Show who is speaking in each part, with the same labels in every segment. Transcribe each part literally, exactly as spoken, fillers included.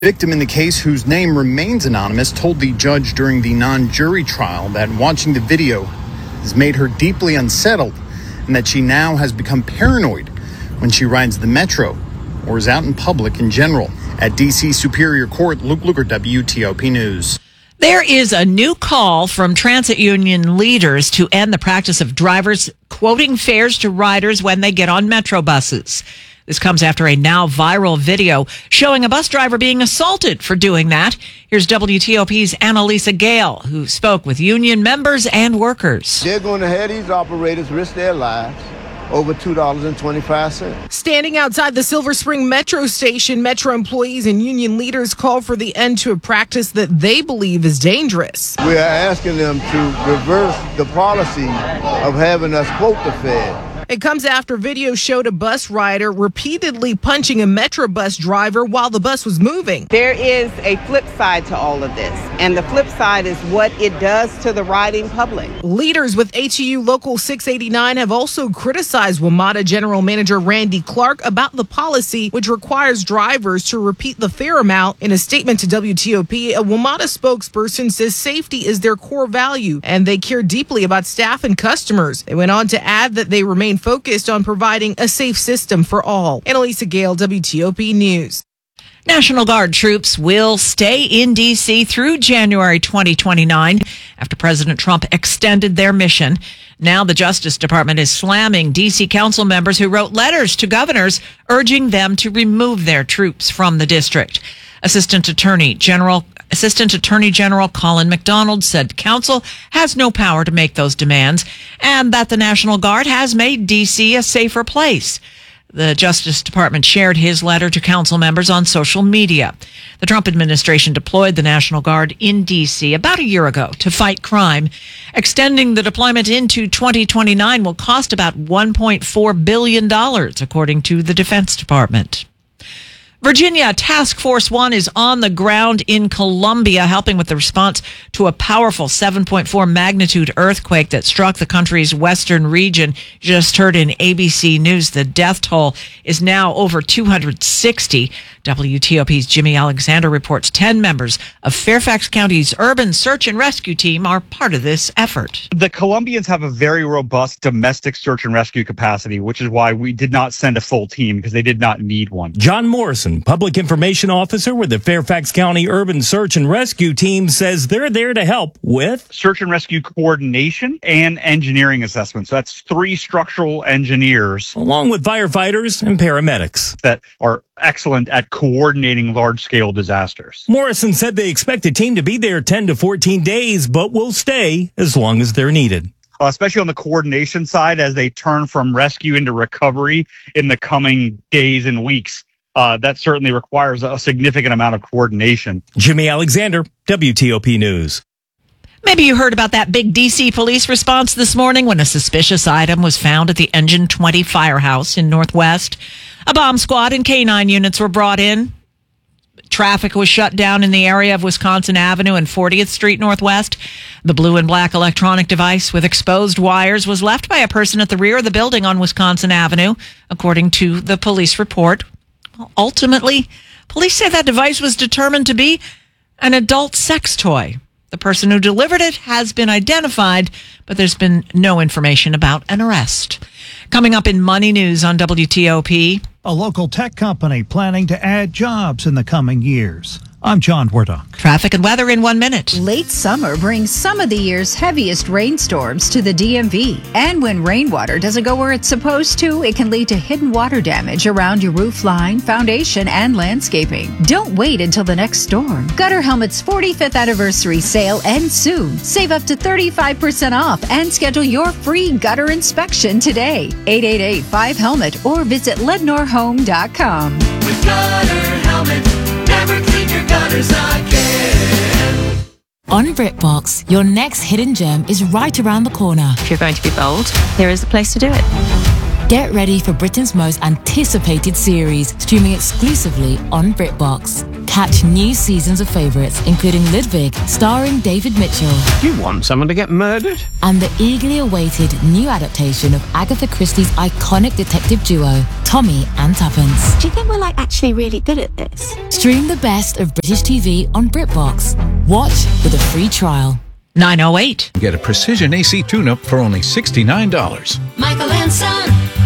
Speaker 1: Victim in the case, whose name remains anonymous, told the judge during the non-jury trial that watching the video has made her deeply unsettled and that she now has become paranoid when she rides the metro or is out in public in general. At D C Superior Court, Luke Luker, W T O P News.
Speaker 2: There is a new call from transit union leaders to end the practice of drivers quoting fares to riders when they get on metro buses. This comes after a now viral video showing a bus driver being assaulted for doing that. Here's W T O P's Annalisa Gale, who spoke with union members and workers.
Speaker 3: They're going to have these operators risk their lives over two dollars and twenty-five cents.
Speaker 4: Standing outside the Silver Spring Metro station, Metro employees and union leaders call for the end to a practice that they believe is dangerous.
Speaker 3: We are asking them to reverse the policy of having us quote the fare.
Speaker 4: It comes after video showed a bus rider repeatedly punching a Metro bus driver while the bus was moving.
Speaker 5: There is a flip side to all of this, and the flip side is what it does to the riding public.
Speaker 4: Leaders with H E U Local six eighty-nine have also criticized WMATA General Manager Randy Clark about the policy, which requires drivers to repeat the fare amount. In a statement to W T O P, a WMATA spokesperson says safety is their core value, and they care deeply about staff and customers. They went on to add that they remain focused on providing a safe system for all. Annalisa Gale, W T O P News.
Speaker 2: National Guard troops will stay in D C through January twenty twenty-nine after President Trump extended their mission. Now the Justice Department is slamming D C council members who wrote letters to governors urging them to remove their troops from the district. Assistant Attorney General Assistant Attorney General Colin McDonald said council has no power to make those demands and that the National Guard has made D C a safer place. The Justice Department shared his letter to council members on social media. The Trump administration deployed the National Guard in D C about a year ago to fight crime. Extending the deployment into twenty twenty-nine will cost about one point four billion dollars, according to the Defense Department. Virginia Task Force One is on the ground in Colombia, helping with the response to a powerful seven point four magnitude earthquake that struck the country's western region. You just heard in A B C News the death toll is now over two hundred sixty. W T O P's Jimmy Alexander reports ten members of Fairfax County's urban search and rescue team are part of this effort.
Speaker 6: The Colombians have a very robust domestic search and rescue capacity, which is why we did not send a full team because they did not need one.
Speaker 7: John Morrison, Public Information Officer with the Fairfax County Urban Search and Rescue Team, says they're there to help with
Speaker 6: search and rescue coordination and engineering assessments. So that's three structural engineers,
Speaker 7: along with firefighters and paramedics
Speaker 6: that are excellent at coordinating large-scale disasters.
Speaker 7: Morrison said they expect the team to be there ten to fourteen days, but will stay as long as they're needed.
Speaker 6: Uh, especially on the coordination side, as they turn from rescue into recovery in the coming days and weeks. Uh, that certainly requires a significant amount of coordination.
Speaker 7: Jimmy Alexander, W T O P News.
Speaker 2: Maybe you heard about that big D C police response this morning when a suspicious item was found at the Engine twenty firehouse in Northwest. A bomb squad and K nine units were brought in. Traffic was shut down in the area of Wisconsin Avenue and fortieth Street Northwest. The blue and black electronic device with exposed wires was left by a person at the rear of the building on Wisconsin Avenue, according to the police report. Ultimately, police say that device was determined to be an adult sex toy. The person who delivered it has been identified, but there's been no information about an arrest. Coming up in Money News on W T O P.
Speaker 8: A local tech company planning to add jobs in the coming years. I'm John Wardock.
Speaker 2: Traffic and weather in one minute.
Speaker 9: Late summer brings some of the year's heaviest rainstorms to the D M V. And when rainwater doesn't go where it's supposed to, it can lead to hidden water damage around your roof line, foundation, and landscaping. Don't wait until the next storm. Gutter Helmet's forty-fifth anniversary sale ends soon. Save up to thirty-five percent off and schedule your free gutter inspection today. eight eight eight, five helmet or visit lednor home dot com.
Speaker 10: With Gutter Helmet, never clean your gutters again.
Speaker 11: On BritBox, your next hidden gem is right around the corner.
Speaker 12: If you're going to be bold, here is the place to do it.
Speaker 11: Get ready for Britain's most anticipated series, streaming exclusively on BritBox. Catch new seasons of favorites, including Ludwig, starring David Mitchell.
Speaker 13: You want someone to get murdered?
Speaker 11: And the eagerly awaited new adaptation of Agatha Christie's iconic detective duo, Tommy and Tuppence.
Speaker 12: Do you think we're like actually really good at this?
Speaker 11: Stream the best of British T V on BritBox. Watch with a free trial.
Speaker 2: nine oh eight.
Speaker 14: Get a precision A C tune-up for only sixty-nine dollars.
Speaker 10: Michael and Son.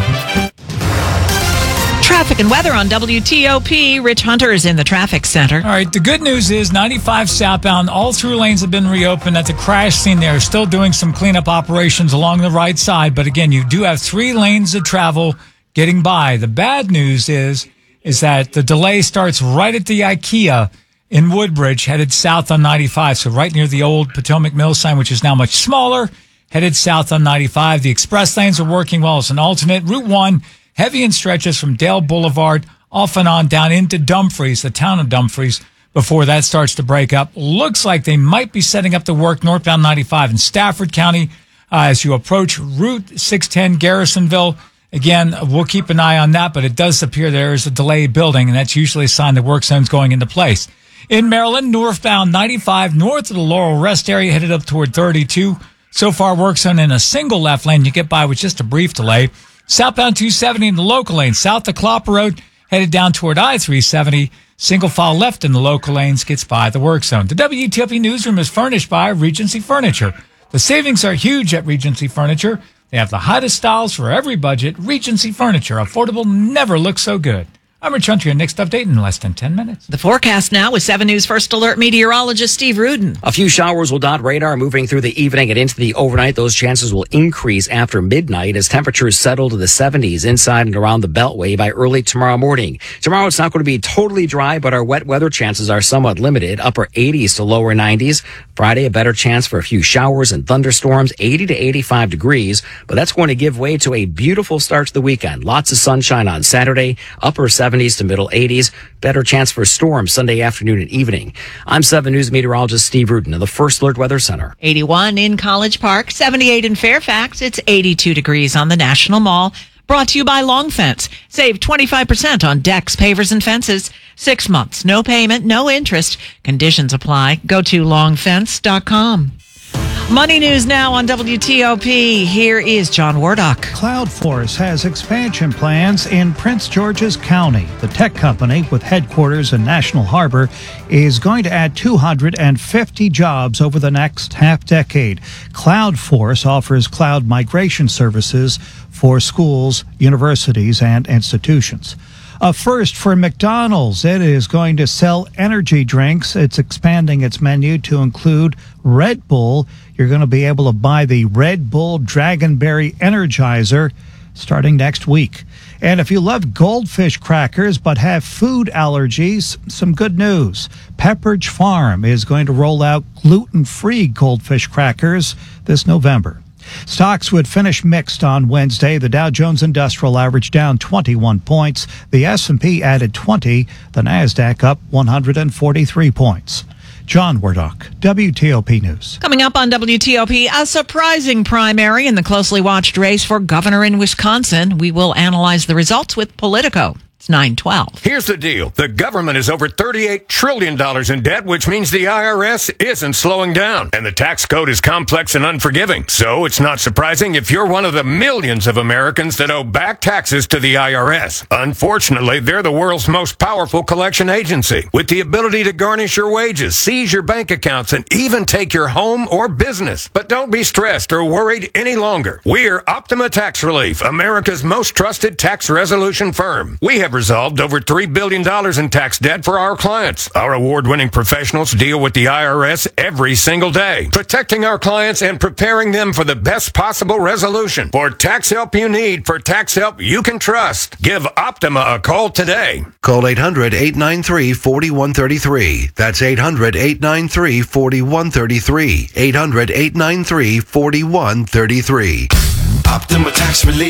Speaker 2: Traffic and weather on W T O P. Rich Hunter is in the traffic center.
Speaker 15: All right, the good news is ninety-five southbound, all through lanes have been reopened. At the crash scene, they're still doing some cleanup operations along the right side. But again, you do have three lanes of travel getting by. The bad news is, is that the delay starts right at the IKEA in Woodbridge, headed south on ninety-five. So right near the old Potomac Mill sign, which is now much smaller, headed south on ninety-five. The express lanes are working well as an alternate. Route one, heavy in stretches from Dale Boulevard off and on down into Dumfries, the town of Dumfries, before that starts to break up. Looks like they might be setting up the work northbound ninety-five in Stafford County uh, as you approach Route six ten Garrisonville. Again, we'll keep an eye on that, but it does appear there is a delay building, and that's usually a sign the work zone's going into place. In Maryland, northbound ninety-five north of the Laurel Rest area, headed up toward thirty-two. So far, work zone in a single left lane. You get by with just a brief delay. Southbound two seventy in the local lane, south of Clopper Road, headed down toward I three seventy. Single file left in the local lanes gets by the work zone. The W T O P newsroom is furnished by Regency Furniture. The savings are huge at Regency Furniture. They have the hottest styles for every budget. Regency Furniture. Affordable never looks so good. I'm Rich Hunter, your next update in less than ten minutes.
Speaker 2: The forecast now with seven News First Alert meteorologist Steve Rudin.
Speaker 16: A few showers will dot radar moving through the evening and into the overnight. Those chances will increase after midnight as temperatures settle to the seventies inside and around the Beltway by early tomorrow morning. Tomorrow it's not going to be totally dry, but our wet weather chances are somewhat limited, upper eighties to lower nineties. Friday, a better chance for a few showers and thunderstorms, eighty to eighty-five degrees, but that's going to give way to a beautiful start to the weekend. Lots of sunshine on Saturday, upper seventies to middle eighties. Better chance for storms Sunday afternoon and evening. I'm seven News meteorologist Steve Rudin of the First Alert Weather Center.
Speaker 2: eighty-one in College Park, seventy-eight in Fairfax. It's eighty-two degrees on the National Mall. Brought to you by Long Fence. Save twenty-five percent on decks, pavers, and fences. Six months, no payment, no interest. Conditions apply. Go to long fence dot com. Money news now on W T O P. Here is John Wardock.
Speaker 8: CloudForce has expansion plans in Prince George's County. The tech company with headquarters in National Harbor is going to add two hundred fifty jobs over the next half decade. CloudForce offers cloud migration services for schools, universities, and institutions. A first for McDonald's. It is going to sell energy drinks. It's expanding its menu to include Red Bull. You're going to be able to buy the Red Bull Dragonberry Energizer starting next week. And if you love goldfish crackers but have food allergies, some good news. Pepperidge Farm is going to roll out gluten-free goldfish crackers this November. Stocks would finish mixed on Wednesday. The Dow Jones Industrial Average down twenty-one points. The S and P added twenty. The Nasdaq up one hundred forty-three points. John Wardock, W T O P News.
Speaker 2: Coming up on W T O P, a surprising primary in the closely watched race for governor in Wisconsin. We will analyze the results with Politico. It's nine twelve.
Speaker 17: Here's the deal. The government is over thirty-eight trillion dollars in debt, which means the I R S isn't slowing down. And the tax code is complex and unforgiving. So it's not surprising if you're one of the millions of Americans that owe back taxes to the I R S. Unfortunately, they're the world's most powerful collection agency, with the ability to garnish your wages, seize your bank accounts, and even take your home or business. But don't be stressed or worried any longer. We're Optima Tax Relief, America's most trusted tax resolution firm. We have resolved over three billion dollars in tax debt for our clients. Our award-winning professionals deal with the I R S every single day, protecting our clients and preparing them for the best possible resolution. For tax help you need, for tax help you can trust, give Optima a call today.
Speaker 18: Call eight hundred, eight nine three, four one three three. That's eight hundred, eight nine three, four one three three. eight hundred, eight nine three, four one three three.
Speaker 10: Optima Tax Relief.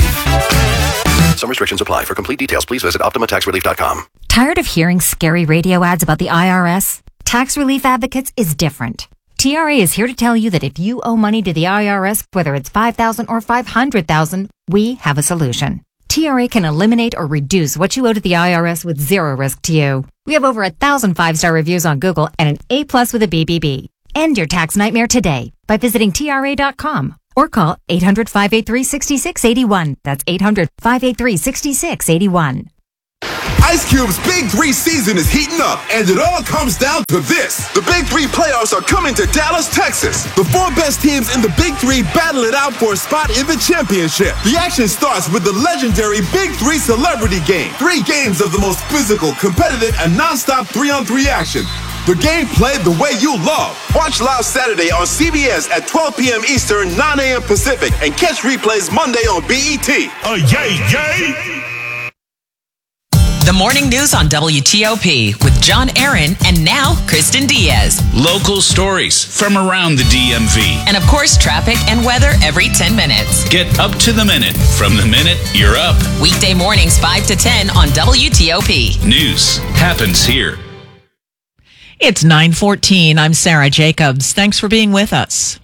Speaker 18: Some restrictions apply. For complete details, please visit optima tax relief dot com.
Speaker 19: Tired of hearing scary radio ads about the I R S? Tax Relief Advocates is different. T R A is here to tell you that if you owe money to the I R S, whether it's five thousand dollars or five hundred thousand dollars, we have a solution. T R A can eliminate or reduce what you owe to the I R S with zero risk to you. We have over a thousand five-star reviews on Google and an A plus with a B B B. End your tax nightmare today by visiting T R A dot com or call eight hundred, five eight three, six six eight one. That's eight hundred, five eight three, six six eight one.
Speaker 20: Ice Cube's Big Three season is heating up, and it all comes down to this. The Big Three playoffs are coming to Dallas, Texas. The four best teams in the Big Three battle it out for a spot in the championship. The action starts with the legendary Big Three Celebrity Game. Three games of the most physical, competitive, and non-stop three-on-three action. The game played the way you love. Watch live Saturday on C B S at twelve p.m. Eastern, nine a.m. Pacific, and catch replays Monday on B E T.
Speaker 10: Oh, yay, yay!
Speaker 21: The morning news on W T O P with John Aaron and now Kristen Diaz.
Speaker 14: Local stories from around the D M V.
Speaker 21: And of course, traffic and weather every ten minutes.
Speaker 14: Get up to the minute from the minute you're up.
Speaker 21: Weekday mornings five to ten on W T O P.
Speaker 14: News happens here.
Speaker 2: It's nine fourteen. I'm Sarah Jacobs. Thanks for being with us.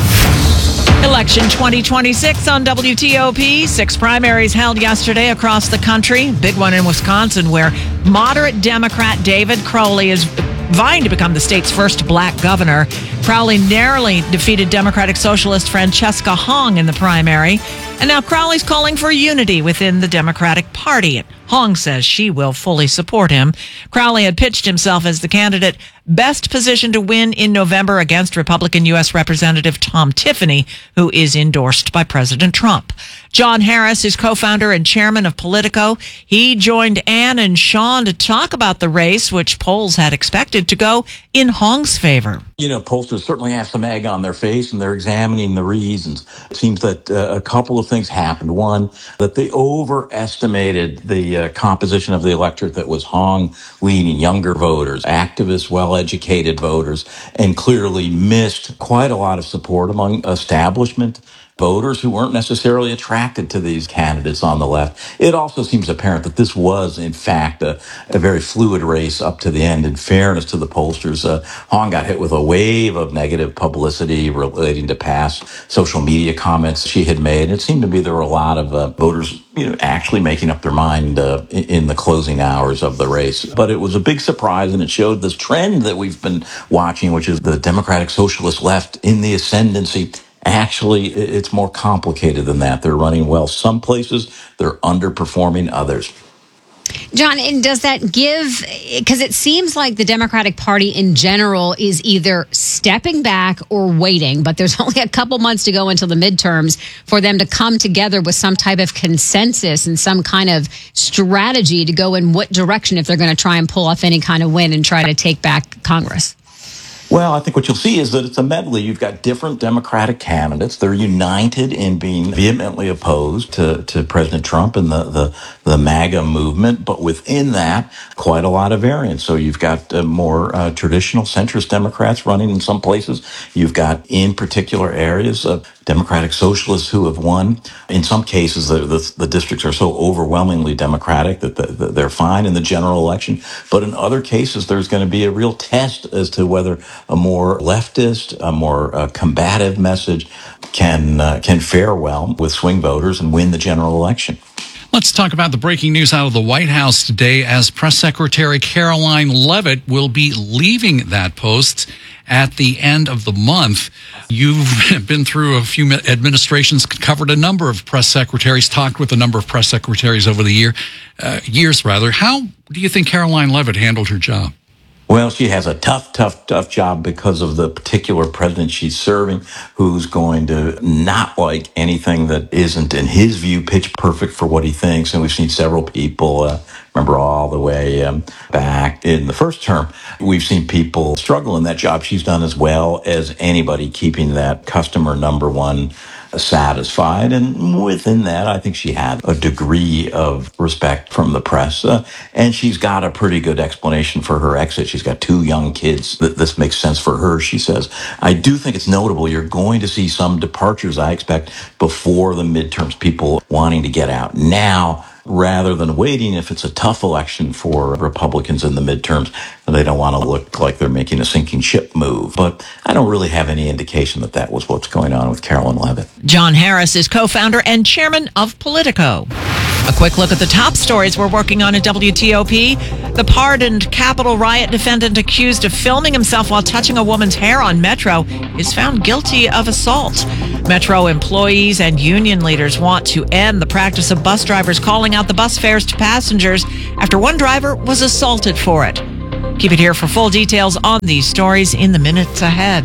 Speaker 2: Election twenty twenty-six on W T O P. Six primaries held yesterday across the country. Big one in Wisconsin where moderate Democrat David Crowley is vying to become the state's first black governor. Crowley narrowly defeated Democratic Socialist Francesca Hong in the primary. And now Crowley's calling for unity within the Democratic Party. Hong says she will fully support him. Crowley had pitched himself as the candidate best positioned to win in November against Republican U S Representative Tom Tiffany, who is endorsed by President Trump. John Harris is co-founder and chairman of Politico. He joined Ann and Sean to talk about the race, which polls had expected to go in Hong's favor.
Speaker 22: You know, pollsters certainly have some egg on their face, and they're examining the reasons. It seems that uh, a couple of things happened. One, that they overestimated the uh, composition of the electorate that was Hong leading younger voters, activists, well-educated voters, and clearly missed quite a lot of support among establishment voters who weren't necessarily attracted to these candidates on the left. It also seems apparent that this was, in fact, a, a very fluid race up to the end. In fairness to the pollsters, uh, Hong got hit with a wave of negative publicity relating to past social media comments she had made. It seemed to be there were a lot of uh, voters, you know, actually making up their mind uh, in, in the closing hours of the race. But it was a big surprise, and it showed this trend that we've been watching, which is the Democratic Socialist left in the ascendancy. Actually, it's more complicated than that. They're running well some places, they're underperforming others.
Speaker 23: John, and does that give, because it seems like the Democratic Party in general is either stepping back or waiting, but there's only a couple months to go until the midterms for them to come together with some type of consensus and some kind of strategy to go in what direction if they're going to try and pull off any kind of win and try to take back Congress.
Speaker 22: Well, I think what you'll see is that it's a medley. You've got different Democratic candidates. They're united in being vehemently opposed to, to President Trump and the, the, the MAGA movement. But within that, quite a lot of variance. So you've got uh, more uh, traditional centrist Democrats running in some places. You've got, in particular areas, of Democratic Socialists who have won. In some cases, the, the, the districts are so overwhelmingly Democratic that the, the, they're fine in the general election. But in other cases, there's going to be a real test as to whether a more leftist, a more uh, combative message can uh, can fare well with swing voters and win the general election.
Speaker 14: Let's talk about the breaking news out of the White House today, as Press Secretary Caroline Leavitt will be leaving that post at the end of the month. You've been through a few administrations, covered a number of press secretaries, talked with a number of press secretaries over the year, uh, years rather. How do you think Caroline Leavitt handled her job?
Speaker 22: Well, she has a tough, tough, tough job because of the particular president she's serving, who's going to not like anything that isn't, in his view, pitch perfect for what he thinks. And we've seen several people, uh, remember all the way um, back in the first term, we've seen people struggle in that job. She's done as well as anybody, keeping that customer number one satisfied. And within that, I think she had a degree of respect from the press. Uh, and she's got a pretty good explanation for her exit. She's got two young kids. This makes sense for her, she says. I do think it's notable. You're going to see some departures, I expect, before the midterms, people wanting to get out now rather than waiting. If it's a tough election for Republicans in the midterms, they don't want to look like they're making a sinking ship move. But I don't really have any indication that that was what's going on with Caroline Leavitt.
Speaker 2: John Harris is co-founder and chairman of Politico. A quick look at the top stories we're working on at W T O P. The pardoned Capitol riot defendant accused of filming himself while touching a woman's hair on Metro is found guilty of assault. Metro employees and union leaders want to end the practice of bus drivers calling out the bus fares to passengers after one driver was assaulted for it. Keep it here for full details on these stories in the minutes ahead.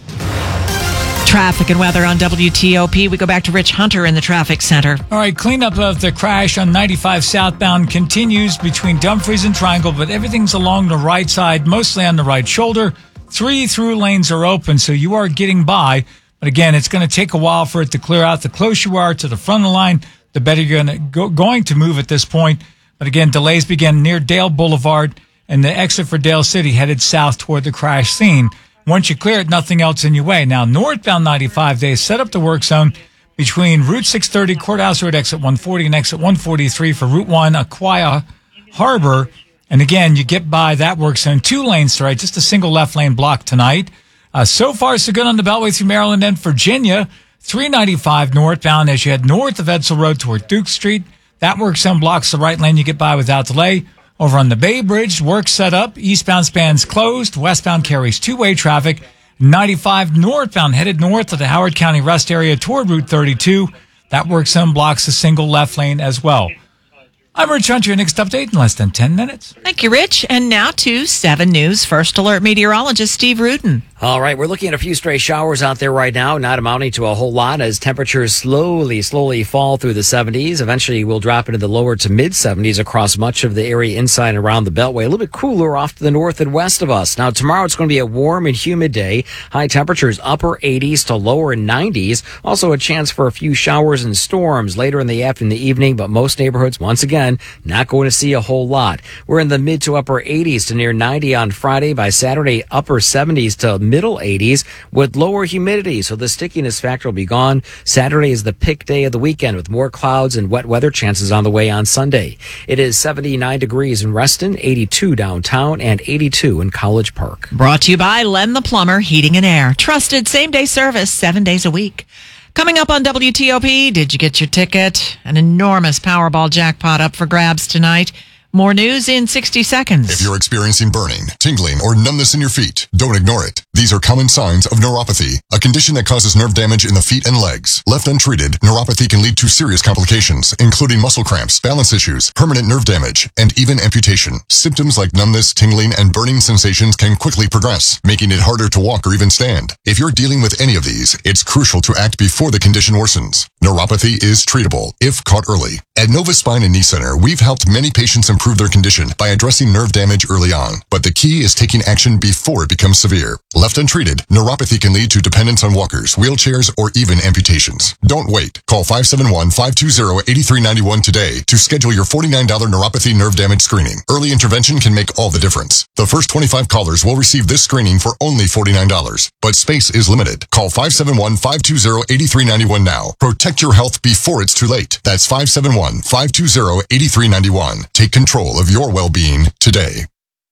Speaker 2: Traffic and weather on W T O P. We go back to Rich Hunter in the traffic center.
Speaker 15: All right, cleanup of the crash on ninety-five southbound continues between Dumfries and Triangle, but everything's along the right side, mostly on the right shoulder. Three through lanes are open, so you are getting by. But again, it's going to take a while for it to clear out. The closer you are to the front of the line, the better you're going to, go, going to move at this point. But again, delays begin near Dale Boulevard and the exit for Dale City headed south toward the crash scene. Once you clear it, nothing else in your way. Now, northbound ninety-five, they set up the work zone between Route six thirty, Courthouse Road, exit one forty, and exit one forty-three for Route one, Aquia Harbor. And again, you get by that work zone. Two lanes to right, just a single left lane block tonight. Uh, so far, so good on the Beltway through Maryland and Virginia. three ninety-five northbound as you head north of Edsel Road toward Duke Street. That work zone blocks the right lane. You get by without delay. Over on the Bay Bridge, work set up. Eastbound spans closed. Westbound carries two-way traffic. ninety-five northbound headed north to the Howard County rest area toward Route thirty-two. That work zone blocks a single left lane as well. I'm Rich Hunter, your next update in less than ten minutes.
Speaker 2: Thank you, Rich. And now to seven News First Alert meteorologist Steve Rudin.
Speaker 16: All right, we're looking at a few stray showers out there right now, not amounting to a whole lot as temperatures slowly, slowly fall through the seventies. Eventually, we'll drop into the lower to mid-seventies across much of the area inside and around the Beltway. A little bit cooler off to the north and west of us. Now, tomorrow it's going to be a warm and humid day. High temperatures upper eighties to lower nineties. Also a chance for a few showers and storms later in the afternoon and the evening, but most neighborhoods, once again, not going to see a whole lot. We're in the mid to upper eighties to near ninety on Friday. By Saturday, upper seventies to middle eighties with lower humidity, so the stickiness factor will be gone. Saturday is the pick day of the weekend with more clouds and wet weather chances on the way on Sunday. It is seventy-nine degrees in Reston, eighty-two downtown, and eighty-two in College Park.
Speaker 2: Brought to you by Len the Plumber Heating and Air. Trusted same-day service seven days a week. Coming up on W T O P, did you get your ticket? An enormous Powerball jackpot up for grabs tonight. More news in sixty seconds.
Speaker 1: If you're experiencing burning, tingling, or numbness in your feet, don't ignore it. These are common signs of neuropathy, a condition that causes nerve damage in the feet and legs. Left untreated, neuropathy can lead to serious complications, including muscle cramps, balance issues, permanent nerve damage, and even amputation. Symptoms like numbness, tingling, and burning sensations can quickly progress, making it harder to walk or even stand. If you're dealing with any of these, it's crucial to act before the condition worsens. Neuropathy is treatable if caught early. At Nova Spine and Knee Center, we've helped many patients improve their condition by addressing nerve damage early on. But the key is taking action before it becomes severe. Left untreated, neuropathy can lead to dependence on walkers, wheelchairs, or even amputations. Don't wait. Call five seven one, five two zero, eight three nine one today to schedule your forty-nine dollars neuropathy nerve damage screening. Early intervention can make all the difference. The first twenty-five callers will receive this screening for only forty-nine dollars. But space is limited. Call five seven one, five two zero, eight three nine one now. Protect your health before it's too late. That's five seven one, five two zero, eight three nine one. Take control of your well-being today.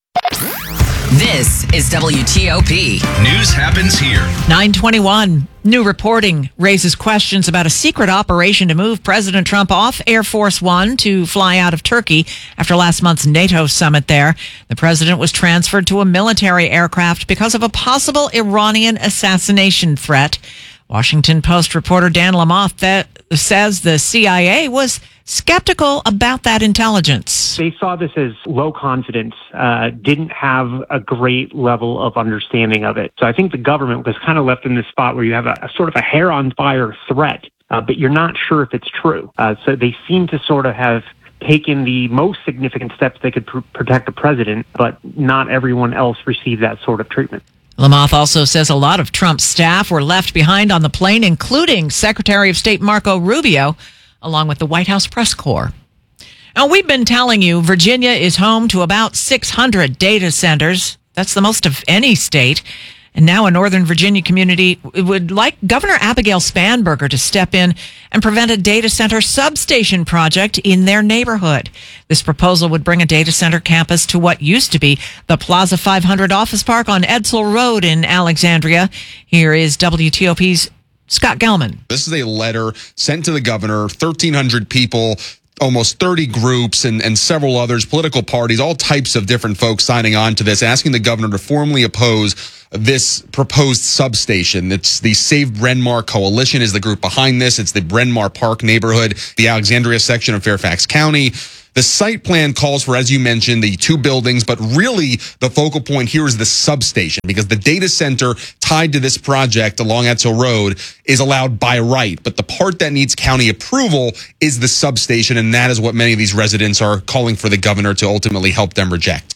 Speaker 21: This is W T O P.
Speaker 3: News happens here.
Speaker 2: nine twenty-one. New reporting raises questions about a secret operation to move President Trump off Air Force One to fly out of Turkey after last month's NATO summit there. The president was transferred to a military aircraft because of a possible Iranian assassination threat. Washington Post reporter Dan Lamothe that says the C I A was skeptical about that intelligence.
Speaker 5: They saw this as low confidence, uh, didn't have a great level of understanding of it. So I think the government was kind of left in this spot where you have a, a sort of a hair on fire threat, uh, but you're not sure if it's true. Uh, so they seem to sort of have taken the most significant steps they could pr- protect the president, but not everyone else received that sort of treatment.
Speaker 2: Lamothe also says a lot of Trump's staff were left behind on the plane, including Secretary of State Marco Rubio, along with the White House press corps. Now, we've been telling you Virginia is home to about six hundred data centers. That's the most of any state. And now a Northern Virginia community would like Governor Abigail Spanberger to step in and prevent a data center substation project in their neighborhood. This proposal would bring a data center campus to what used to be the Plaza five hundred office park on Edsel Road in Alexandria. Here is W T O P's Scott Gelman.
Speaker 24: This is a letter sent to the governor, thirteen hundred people,
Speaker 3: almost thirty groups and, and several others, political parties, all types of different folks signing on to this, asking the governor to formally oppose this proposed substation. It's the Save Bryn Mawr Coalition is the group behind this. It's the Bryn Mawr Park neighborhood, the Alexandria section of Fairfax County. The site plan calls for, as you mentioned, the two buildings, but really the focal point here is the substation, because the data center tied to this project along Etzel Road is allowed by right. But the part that needs county approval is the substation, and that is what many of these residents are calling for the governor to ultimately help them reject.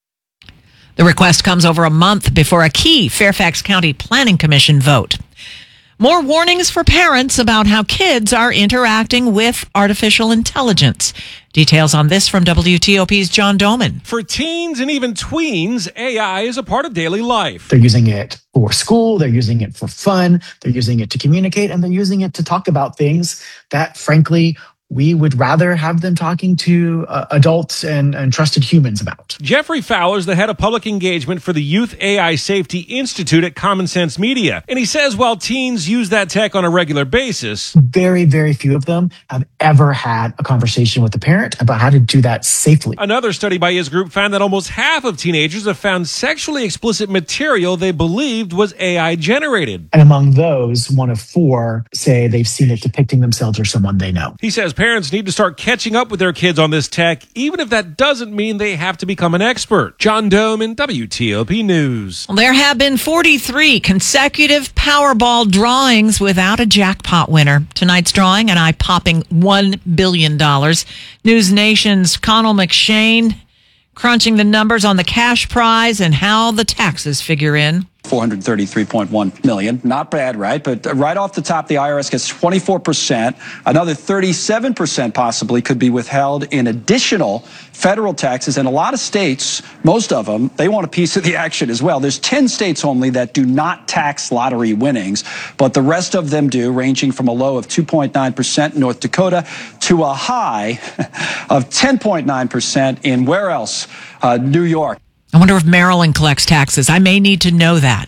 Speaker 2: The request comes over a month before a key Fairfax County Planning Commission vote. More warnings for parents about how kids are interacting with artificial intelligence. Details on this from W T O P's John Doman.
Speaker 4: For teens and even tweens, A I is a part of daily life.
Speaker 6: They're using it for school, they're using it for fun, they're using it to communicate, and they're using it to talk about things that, frankly, we would rather have them talking to uh, adults and, and trusted humans about.
Speaker 4: Jeffrey Fowler is the head of public engagement for the Youth A I Safety Institute at Common Sense Media. And he says while teens use that tech on a regular basis,
Speaker 6: very, very few of them have ever had a conversation with a parent about how to do that safely.
Speaker 4: Another study by his group found that almost half of teenagers have found sexually explicit material they believed was A I generated.
Speaker 6: And among those, one of four say they've seen it depicting themselves or someone they know.
Speaker 4: He says parents need to start catching up with their kids on this tech, even if that doesn't mean they have to become an expert. John Doman, W T O P News.
Speaker 2: Well, there have been forty-three consecutive Powerball drawings without a jackpot winner. Tonight's drawing, an eye-popping one billion dollars. News Nation's Connell McShane crunching the numbers on the cash prize and how the taxes figure in.
Speaker 24: four hundred thirty-three point one million. Not bad, right? But right off the top, the I R S gets twenty-four percent. Another thirty-seven percent possibly could be withheld in additional federal taxes. And a lot of states, most of them, they want a piece of the action as well. There's ten states only that do not tax lottery winnings, but the rest of them do, ranging from a low of two point nine percent in North Dakota to a high of ten point nine percent in where else? Uh, New York.
Speaker 2: I wonder if Maryland collects taxes. I may need to know that.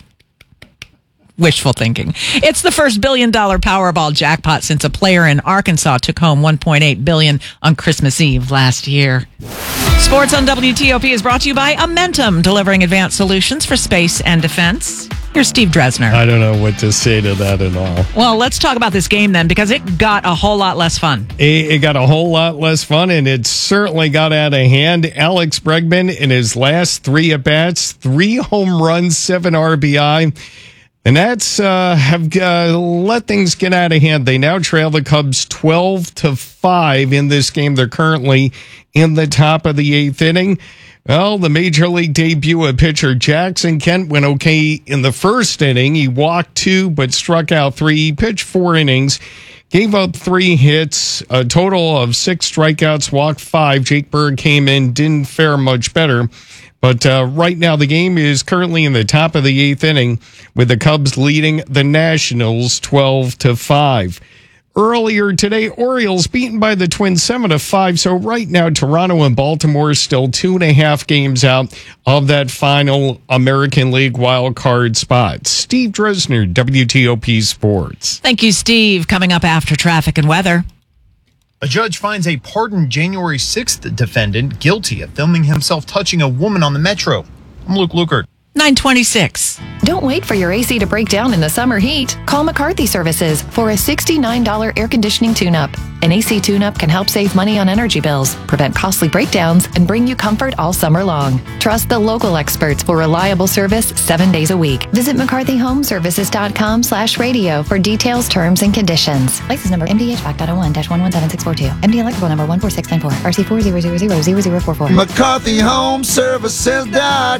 Speaker 2: Wishful thinking. It's the first billion dollar Powerball jackpot since a player in Arkansas took home one point eight billion dollars on Christmas Eve last year. Sports on W T O P is brought to you by Amentum, delivering advanced solutions for space and defense. Here's Steve Dresner.
Speaker 25: I don't know what to say to that at all.
Speaker 2: Well, let's talk about this game then, because it got a whole lot less fun.
Speaker 25: It, it got a whole lot less fun, and it certainly got out of hand. Alex Bregman, in his last three at-bats, three home runs, seven R B I. And that's uh, have uh, let things get out of hand. They now trail the Cubs twelve to five in this game. They're currently in the top of the eighth inning. Well, the major league debut of pitcher Jackson Kent went okay in the first inning. He walked two, but struck out three. He pitched four innings, gave up three hits, a total of six strikeouts, walked five. Jake Berg came in, didn't fare much better. But uh, right now, the game is currently in the top of the eighth inning, with the Cubs leading the Nationals twelve to five. Earlier today, Orioles beaten by the Twins seven to five. So right now, Toronto and Baltimore are still two and a half games out of that final American League wild card spot. Steve Dresner, W T O P Sports.
Speaker 2: Thank you, Steve. Coming up after traffic and weather.
Speaker 26: A judge finds a pardoned January sixth defendant guilty of filming himself touching a woman on the Metro. I'm Luke Lukert.
Speaker 2: nine twenty-six.
Speaker 27: Don't wait for your A C to break down in the summer heat. Call McCarthy Services for a sixty-nine dollars air conditioning tune-up. An A C tune-up can help save money on energy bills, prevent costly breakdowns, and bring you comfort all summer long. Trust the local experts for reliable service seven days a week. Visit McCarthyHomeservices.com slash radio for details, terms, and conditions. License number M D H F A C one one one one seven six four two. M D electrical number one four six nine four. R C four zero zero zero zero zero four four.
Speaker 10: McCarthy Home Services dot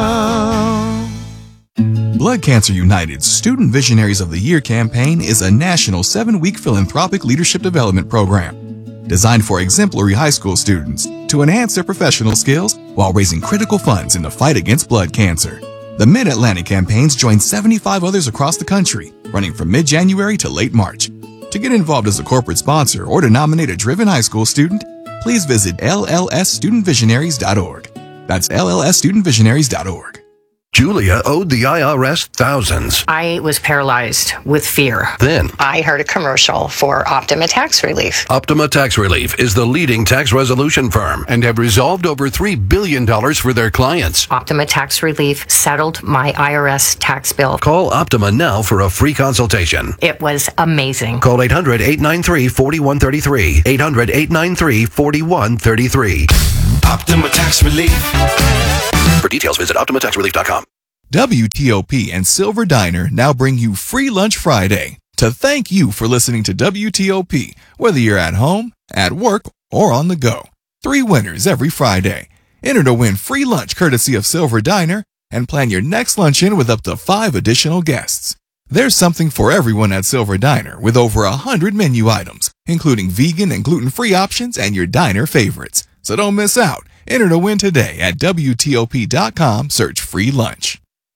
Speaker 10: com.
Speaker 28: Blood Cancer United's Student Visionaries of the Year campaign is a national seven-week philanthropic leadership development program designed for exemplary high school students to enhance their professional skills while raising critical funds in the fight against blood cancer. The Mid-Atlantic campaigns join seventy-five others across the country, running from mid-January to late March. To get involved as a corporate sponsor or to nominate a driven high school student, please visit L L S student visionaries dot org. That's L L S student visionaries dot org.
Speaker 7: Julia owed the I R S thousands.
Speaker 8: I was paralyzed with fear.
Speaker 7: Then,
Speaker 8: I heard a commercial for Optima Tax Relief.
Speaker 7: Optima Tax Relief is the leading tax resolution firm and have resolved over three billion dollars for their clients.
Speaker 8: Optima Tax Relief settled my I R S tax bill.
Speaker 7: Call Optima now for a free consultation.
Speaker 8: It was amazing.
Speaker 7: Call eight hundred, eight nine three, four one three three. eight hundred, eight nine three, four one three three.
Speaker 10: Optima Tax Relief.
Speaker 7: For details, visit Optima Tax Relief dot com.
Speaker 28: W T O P and Silver Diner now bring you Free Lunch Friday to thank you for listening to W T O P, whether you're at home, at work, or on the go. Three winners every Friday. Enter to win free lunch courtesy of Silver Diner and plan your next luncheon with up to five additional guests. There's something for everyone at Silver Diner with over a hundred menu items, including vegan and gluten-free options and your diner favorites. So don't miss out. Enter to win today at W T O P dot com. Search free lunch.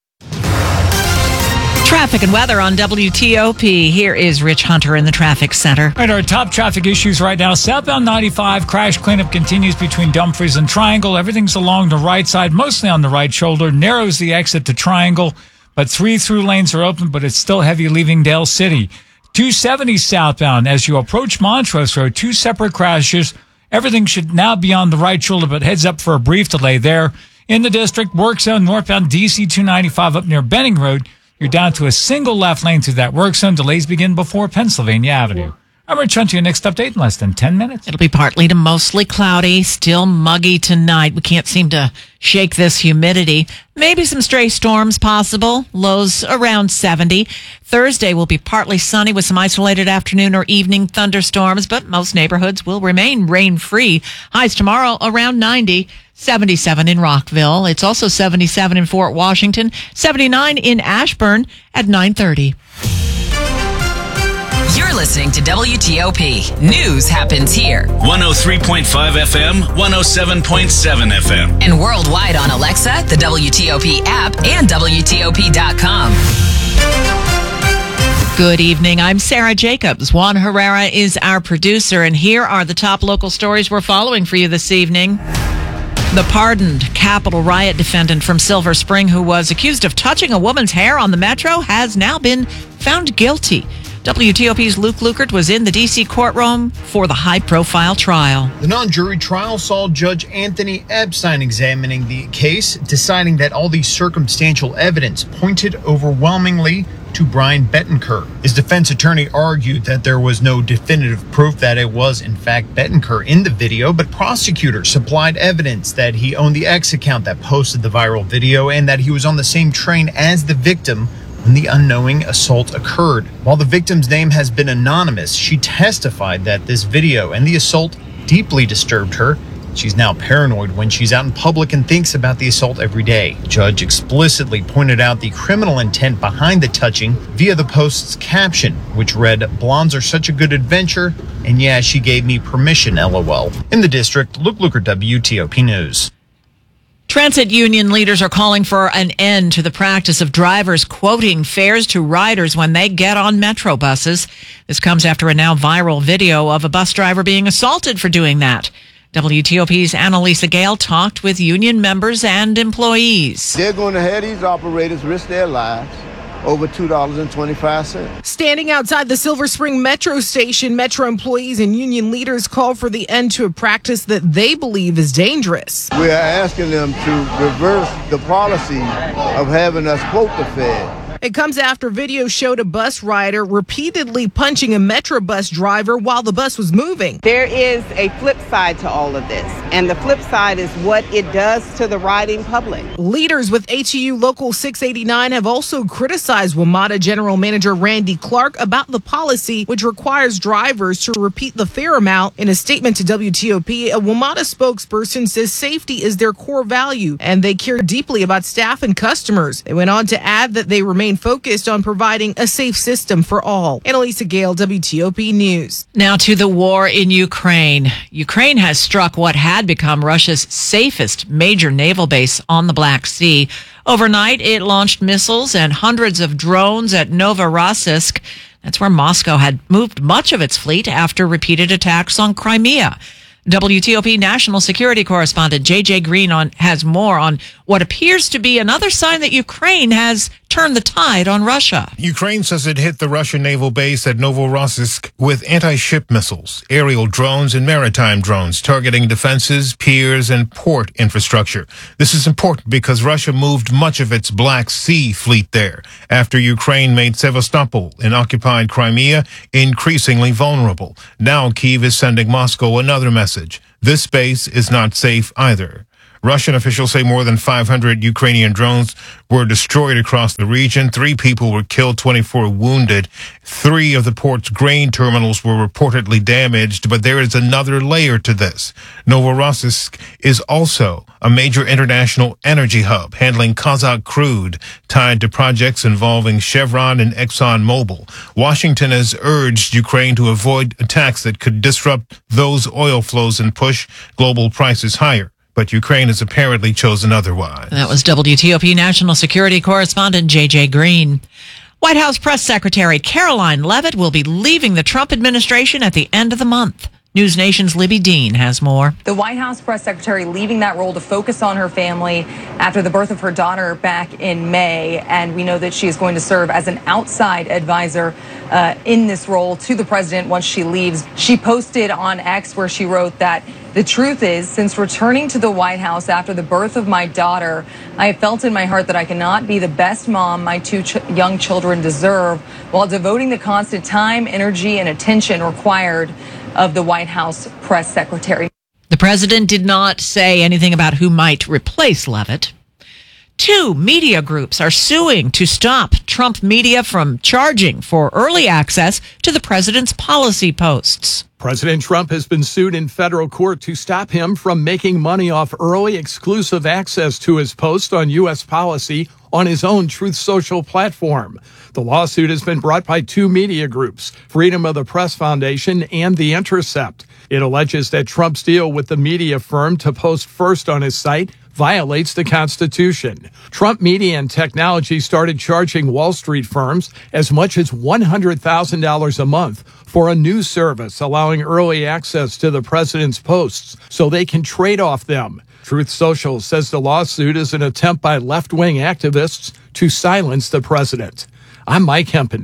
Speaker 2: Traffic and weather on W T O P. Here is Rich Hunter in the traffic center.
Speaker 15: All right, our top traffic issues right now. Southbound ninety-five, crash cleanup continues between Dumfries and Triangle. Everything's along the right side, mostly on the right shoulder. Narrows the exit to Triangle, but three through lanes are open, but it's still heavy leaving Dale City. two seventy southbound, as you approach Montrose Road, two separate crashes. Everything should now be on the right shoulder, but heads up for a brief delay there. In the district, work zone northbound D C two ninety-five up near Benning Road. You're down to a single left lane through that work zone. Delays begin before Pennsylvania Avenue. I'm Rich Hunter, your next update in less than ten minutes.
Speaker 2: It'll be partly to mostly cloudy, still muggy tonight. We can't seem to shake this humidity. Maybe some stray storms possible. Lows around seventy. Thursday will be partly sunny with some isolated afternoon or evening thunderstorms, but most neighborhoods will remain rain-free. Highs tomorrow around ninety. seventy-seven in Rockville. It's also seventy-seven in Fort Washington. seventy-nine in Ashburn at nine thirty.
Speaker 21: You're listening to W T O P. News happens here.
Speaker 9: one oh three point five F M, one oh seven point seven F M.
Speaker 21: And worldwide on Alexa, the W T O P app, and W T O P dot com.
Speaker 2: Good evening. I'm Sarah Jacobs. Juan Herrera is our producer, and here are the top local stories we're following for you this evening. The pardoned Capitol riot defendant from Silver Spring who was accused of touching a woman's hair on the Metro has now been found guilty. W T O P's Luke Lukert was in the D C courtroom for the high-profile trial.
Speaker 26: The non-jury trial saw Judge Anthony Epstein examining the case, deciding that all the circumstantial evidence pointed overwhelmingly to Brian Bettencourt. His defense attorney argued that there was no definitive proof that it was, in fact, Bettencourt in the video, but prosecutors supplied evidence that he owned the X account that posted the viral video and that he was on the same train as the victim when the unknowing assault occurred. While the victim's name has been anonymous, she testified that this video and the assault deeply disturbed her. She's now paranoid when she's out in public and thinks about the assault every day. The judge explicitly pointed out the criminal intent behind the touching via the post's caption, which read, "Blondes are such a good adventure, and yeah, she gave me permission, lol." In the district, Luke Lukert, W T O P News.
Speaker 2: Transit union leaders are calling for an end to the practice of drivers quoting fares to riders when they get on Metro buses. This comes after a now viral video of a bus driver being assaulted for doing that. W T O P's Annalisa Gale talked with union members and employees.
Speaker 11: They're going to have these operators risk their lives over two dollars and twenty-five cents.
Speaker 12: Standing outside the Silver Spring Metro station, Metro employees and union leaders call for the end to a practice that they believe is dangerous.
Speaker 11: We are asking them to reverse the policy of having us quote the fare.
Speaker 12: It comes after video showed a bus rider repeatedly punching a Metro bus driver while the bus was moving.
Speaker 13: There is a flip side to all of this, and the flip side is what it does to the riding public.
Speaker 12: Leaders with H E U Local six eighty-nine have also criticized WMATA General Manager Randy Clark about the policy, which requires drivers to repeat the fare amount. In a statement to W T O P, a WMATA spokesperson says safety is their core value, and they care deeply about staff and customers. They went on to add that they remain focused on providing a safe system for all. Annalisa Gale, W T O P News.
Speaker 2: Now to the war in Ukraine. Ukraine has struck what had become Russia's safest major naval base on the Black Sea. Overnight, it launched missiles and hundreds of drones at Novorossiysk. That's where Moscow had moved much of its fleet after repeated attacks on Crimea. W T O P national security correspondent J J Green on has more on what appears to be another sign that Ukraine has turned the tide on Russia.
Speaker 14: Ukraine says it hit the Russian naval base at Novorossiysk with anti-ship missiles, aerial drones, and maritime drones targeting defenses, piers, and port infrastructure. This is important because Russia moved much of its Black Sea fleet there after Ukraine made Sevastopol in occupied Crimea increasingly vulnerable. Now Kyiv is sending Moscow another message. This base is not safe either. Russian officials say more than five hundred Ukrainian drones were destroyed across the region. Three people were killed, twenty-four wounded. Three of the port's grain terminals were reportedly damaged, but there is another layer to this. Novorossiysk is also a major international energy hub, handling Kazakh crude tied to projects involving Chevron and ExxonMobil. Washington has urged Ukraine to avoid attacks that could disrupt those oil flows and push global prices higher. But Ukraine has apparently chosen otherwise.
Speaker 2: That was W T O P national security correspondent J J Green. White House Press Secretary Caroline Leavitt will be leaving the Trump administration at the end of the month. News Nation's Libby Dean has more.
Speaker 16: The White House press secretary leaving that role to focus on her family after the birth of her daughter back in May. And we know that she is going to serve as an outside advisor uh, in this role to the president once she leaves. She posted on X where she wrote that the truth is, since returning to the White House after the birth of my daughter, I have felt in my heart that I cannot be the best mom my two ch- young children deserve while devoting the constant time, energy, and attention required of the White House press secretary.
Speaker 2: The president did not say anything about who might replace Leavitt. Two media groups are suing to stop Trump media from charging for early access to the president's policy posts.
Speaker 17: President Trump has been sued in federal court to stop him from making money off early exclusive access to his post on U S policy on his own Truth Social platform. The lawsuit has been brought by two media groups, Freedom of the Press Foundation and The Intercept. It alleges that Trump's deal with the media firm to post first on his site violates the Constitution. Trump Media and Technology started charging Wall Street firms as much as one hundred thousand dollars a month for a new service allowing early access to the president's posts so they can trade off them. Truth Social says the lawsuit is an attempt by left-wing activists to silence the president. I'm Mike Hempen.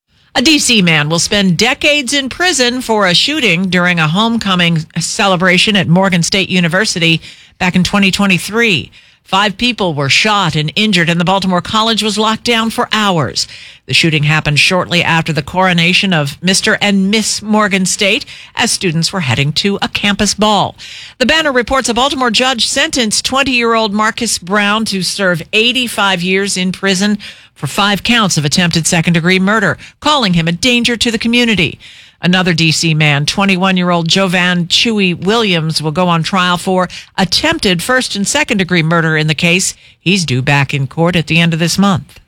Speaker 2: A D C man will spend decades in prison for a shooting during a homecoming celebration at Morgan State University back in twenty twenty-three. Five people were shot and injured, and the Baltimore College was locked down for hours. The shooting happened shortly after the coronation of Mister and Miss Morgan State as students were heading to a campus ball. The Banner reports a Baltimore judge sentenced twenty-year-old Marcus Brown to serve eighty-five years in prison for five counts of attempted second-degree murder, calling him a danger to the community. Another D C man, twenty-one-year-old Jovan Chewy Williams, will go on trial for attempted first and second-degree murder in the case. He's due back in court at the end of this month.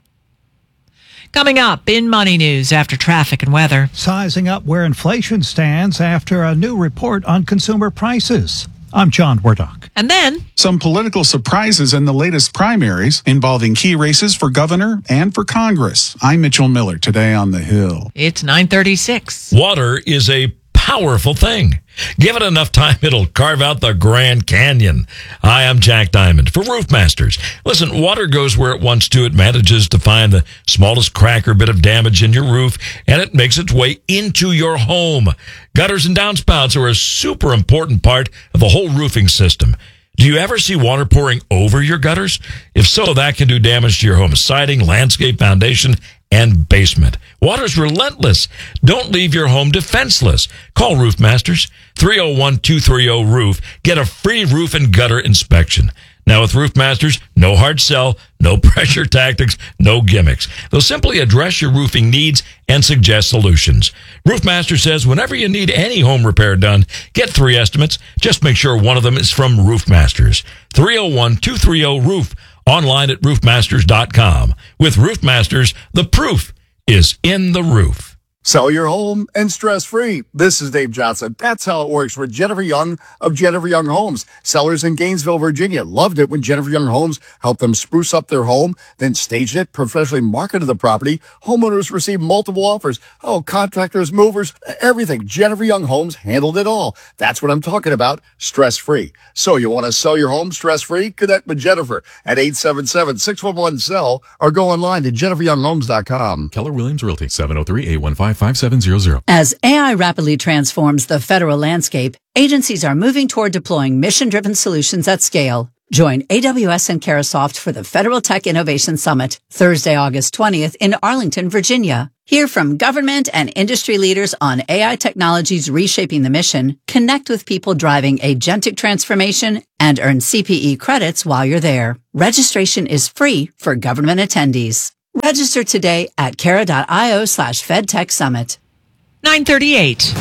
Speaker 2: Coming up in Money News after traffic and weather.
Speaker 18: Sizing up where inflation stands after a new report on consumer prices. I'm John Wardock.
Speaker 2: And then
Speaker 19: some political surprises in the latest primaries involving key races for governor and for Congress. I'm Mitchell Miller, today on The Hill.
Speaker 2: It's nine thirty-six.
Speaker 20: Water is a powerful thing. Give it enough time, it'll carve out the Grand Canyon. Hi, I'm Jack Diamond for Roof Masters. Listen, water goes where it wants to. It manages to find the smallest crack or bit of damage in your roof, and it makes its way into your home. Gutters and downspouts are a super important part of the whole roofing system. Do you ever see water pouring over your gutters? If so, that can do damage to your home siding, landscape, foundation, and basement. Water's relentless. Don't leave your home defenseless. Call Roof Masters, three oh one, two three oh, roof. Get a free roof and gutter inspection. Now with Roof Masters, no hard sell, no pressure tactics, no gimmicks. They'll simply address your roofing needs and suggest solutions. Roof Master says whenever you need any home repair done, get three estimates. Just make sure one of them is from Roof Masters. three oh one, two three oh, roof. Online at roof masters dot com. With Roof Masters, the proof is in the roof.
Speaker 1: Sell your home and stress-free. This is Dave Johnson. That's how it works for Jennifer Young of Jennifer Young Homes. Sellers in Gainesville, Virginia loved it when Jennifer Young Homes helped them spruce up their home, then staged it, professionally marketed the property. Homeowners received multiple offers. Oh, contractors, movers, everything. Jennifer Young Homes handled it all. That's what I'm talking about, stress-free. So you want to sell your home stress-free? Connect with Jennifer at eight seven seven, six one one, S E L L or go online to jennifer young homes dot com.
Speaker 3: Keller Williams Realty, seven oh three, eight one five, five seven zero zero.
Speaker 4: As A I rapidly transforms the federal landscape, agencies are moving toward deploying mission-driven solutions at scale. Join A W S and Carahsoft for the Federal Tech Innovation Summit, Thursday, August twentieth in Arlington, Virginia. Hear from government and industry leaders on A I technologies reshaping the mission, connect with people driving agentic transformation, and earn C P E credits while you're there. Registration is free for government attendees. Register today at cara.io slash FedTech Summit.
Speaker 2: nine thirty-eight.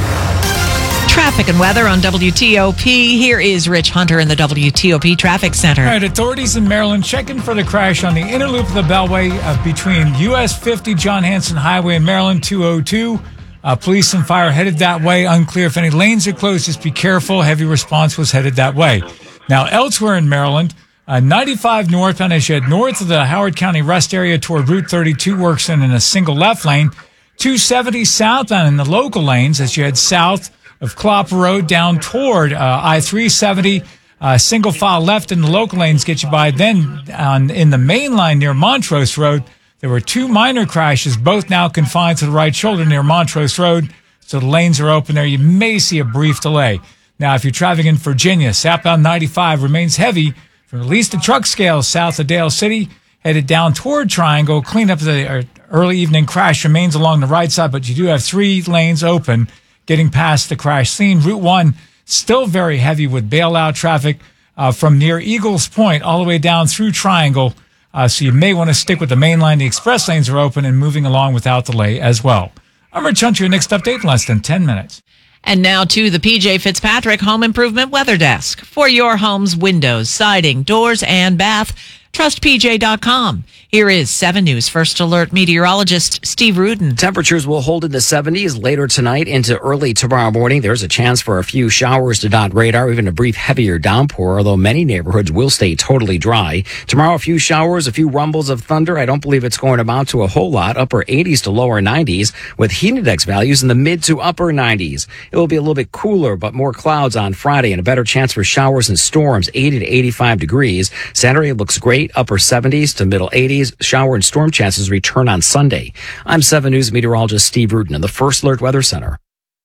Speaker 2: Traffic and weather on W T O P. Here is Rich Hunter in the W T O P Traffic Center.
Speaker 15: All right, authorities in Maryland checking for the crash on the inner loop of the Beltway uh, between U S fifty John Hanson Highway and Maryland two oh two. Uh, police and fire headed that way. Unclear if any lanes are closed. Just be careful. Heavy response was headed that way. Now, elsewhere in Maryland, uh, ninety-five northbound as you head north of the Howard County rest area toward Route thirty-two works in, in a single left lane. two seventy southbound in the local lanes as you head south of Clopper Road down toward uh, I three seventy. Uh, single file left in the local lanes get you by. Then on, in the main line near Montrose Road, there were two minor crashes, both now confined to the right shoulder near Montrose Road. So the lanes are open there. You may see a brief delay. Now, if you're traveling in Virginia, southbound ninety-five remains heavy from at least the truck scale south of Dale City, headed down toward Triangle. Cleanup of the early evening crash remains along the right side, but you do have three lanes open getting past the crash scene. Route one, still very heavy with bailout traffic uh, from near Eagles Point all the way down through Triangle. Uh, so you may want to stick with the main line. The express lanes are open and moving along without delay as well. I'm Rich Hunter, your next update in less than ten minutes.
Speaker 2: And now to the P J Fitzpatrick Home Improvement Weather Desk. For your home's windows, siding, doors, and bath, trust P J dot com. Here is seven News First Alert meteorologist Steve Rudin.
Speaker 5: Temperatures will hold in the seventies later tonight into early tomorrow morning. There's a chance for a few showers to dot radar, even a brief heavier downpour, although many neighborhoods will stay totally dry. Tomorrow, a few showers, a few rumbles of thunder. I don't believe it's going to amount to a whole lot. Upper eighties to lower nineties with heat index values in the mid to upper nineties. It will be a little bit cooler, but more clouds on Friday and a better chance for showers and storms, eighty to eighty-five degrees. Saturday looks great, upper seventies to middle eighties. Shower and storm chances return on Sunday. I'm seven News meteorologist Steve Rudin in the First Alert Weather Center.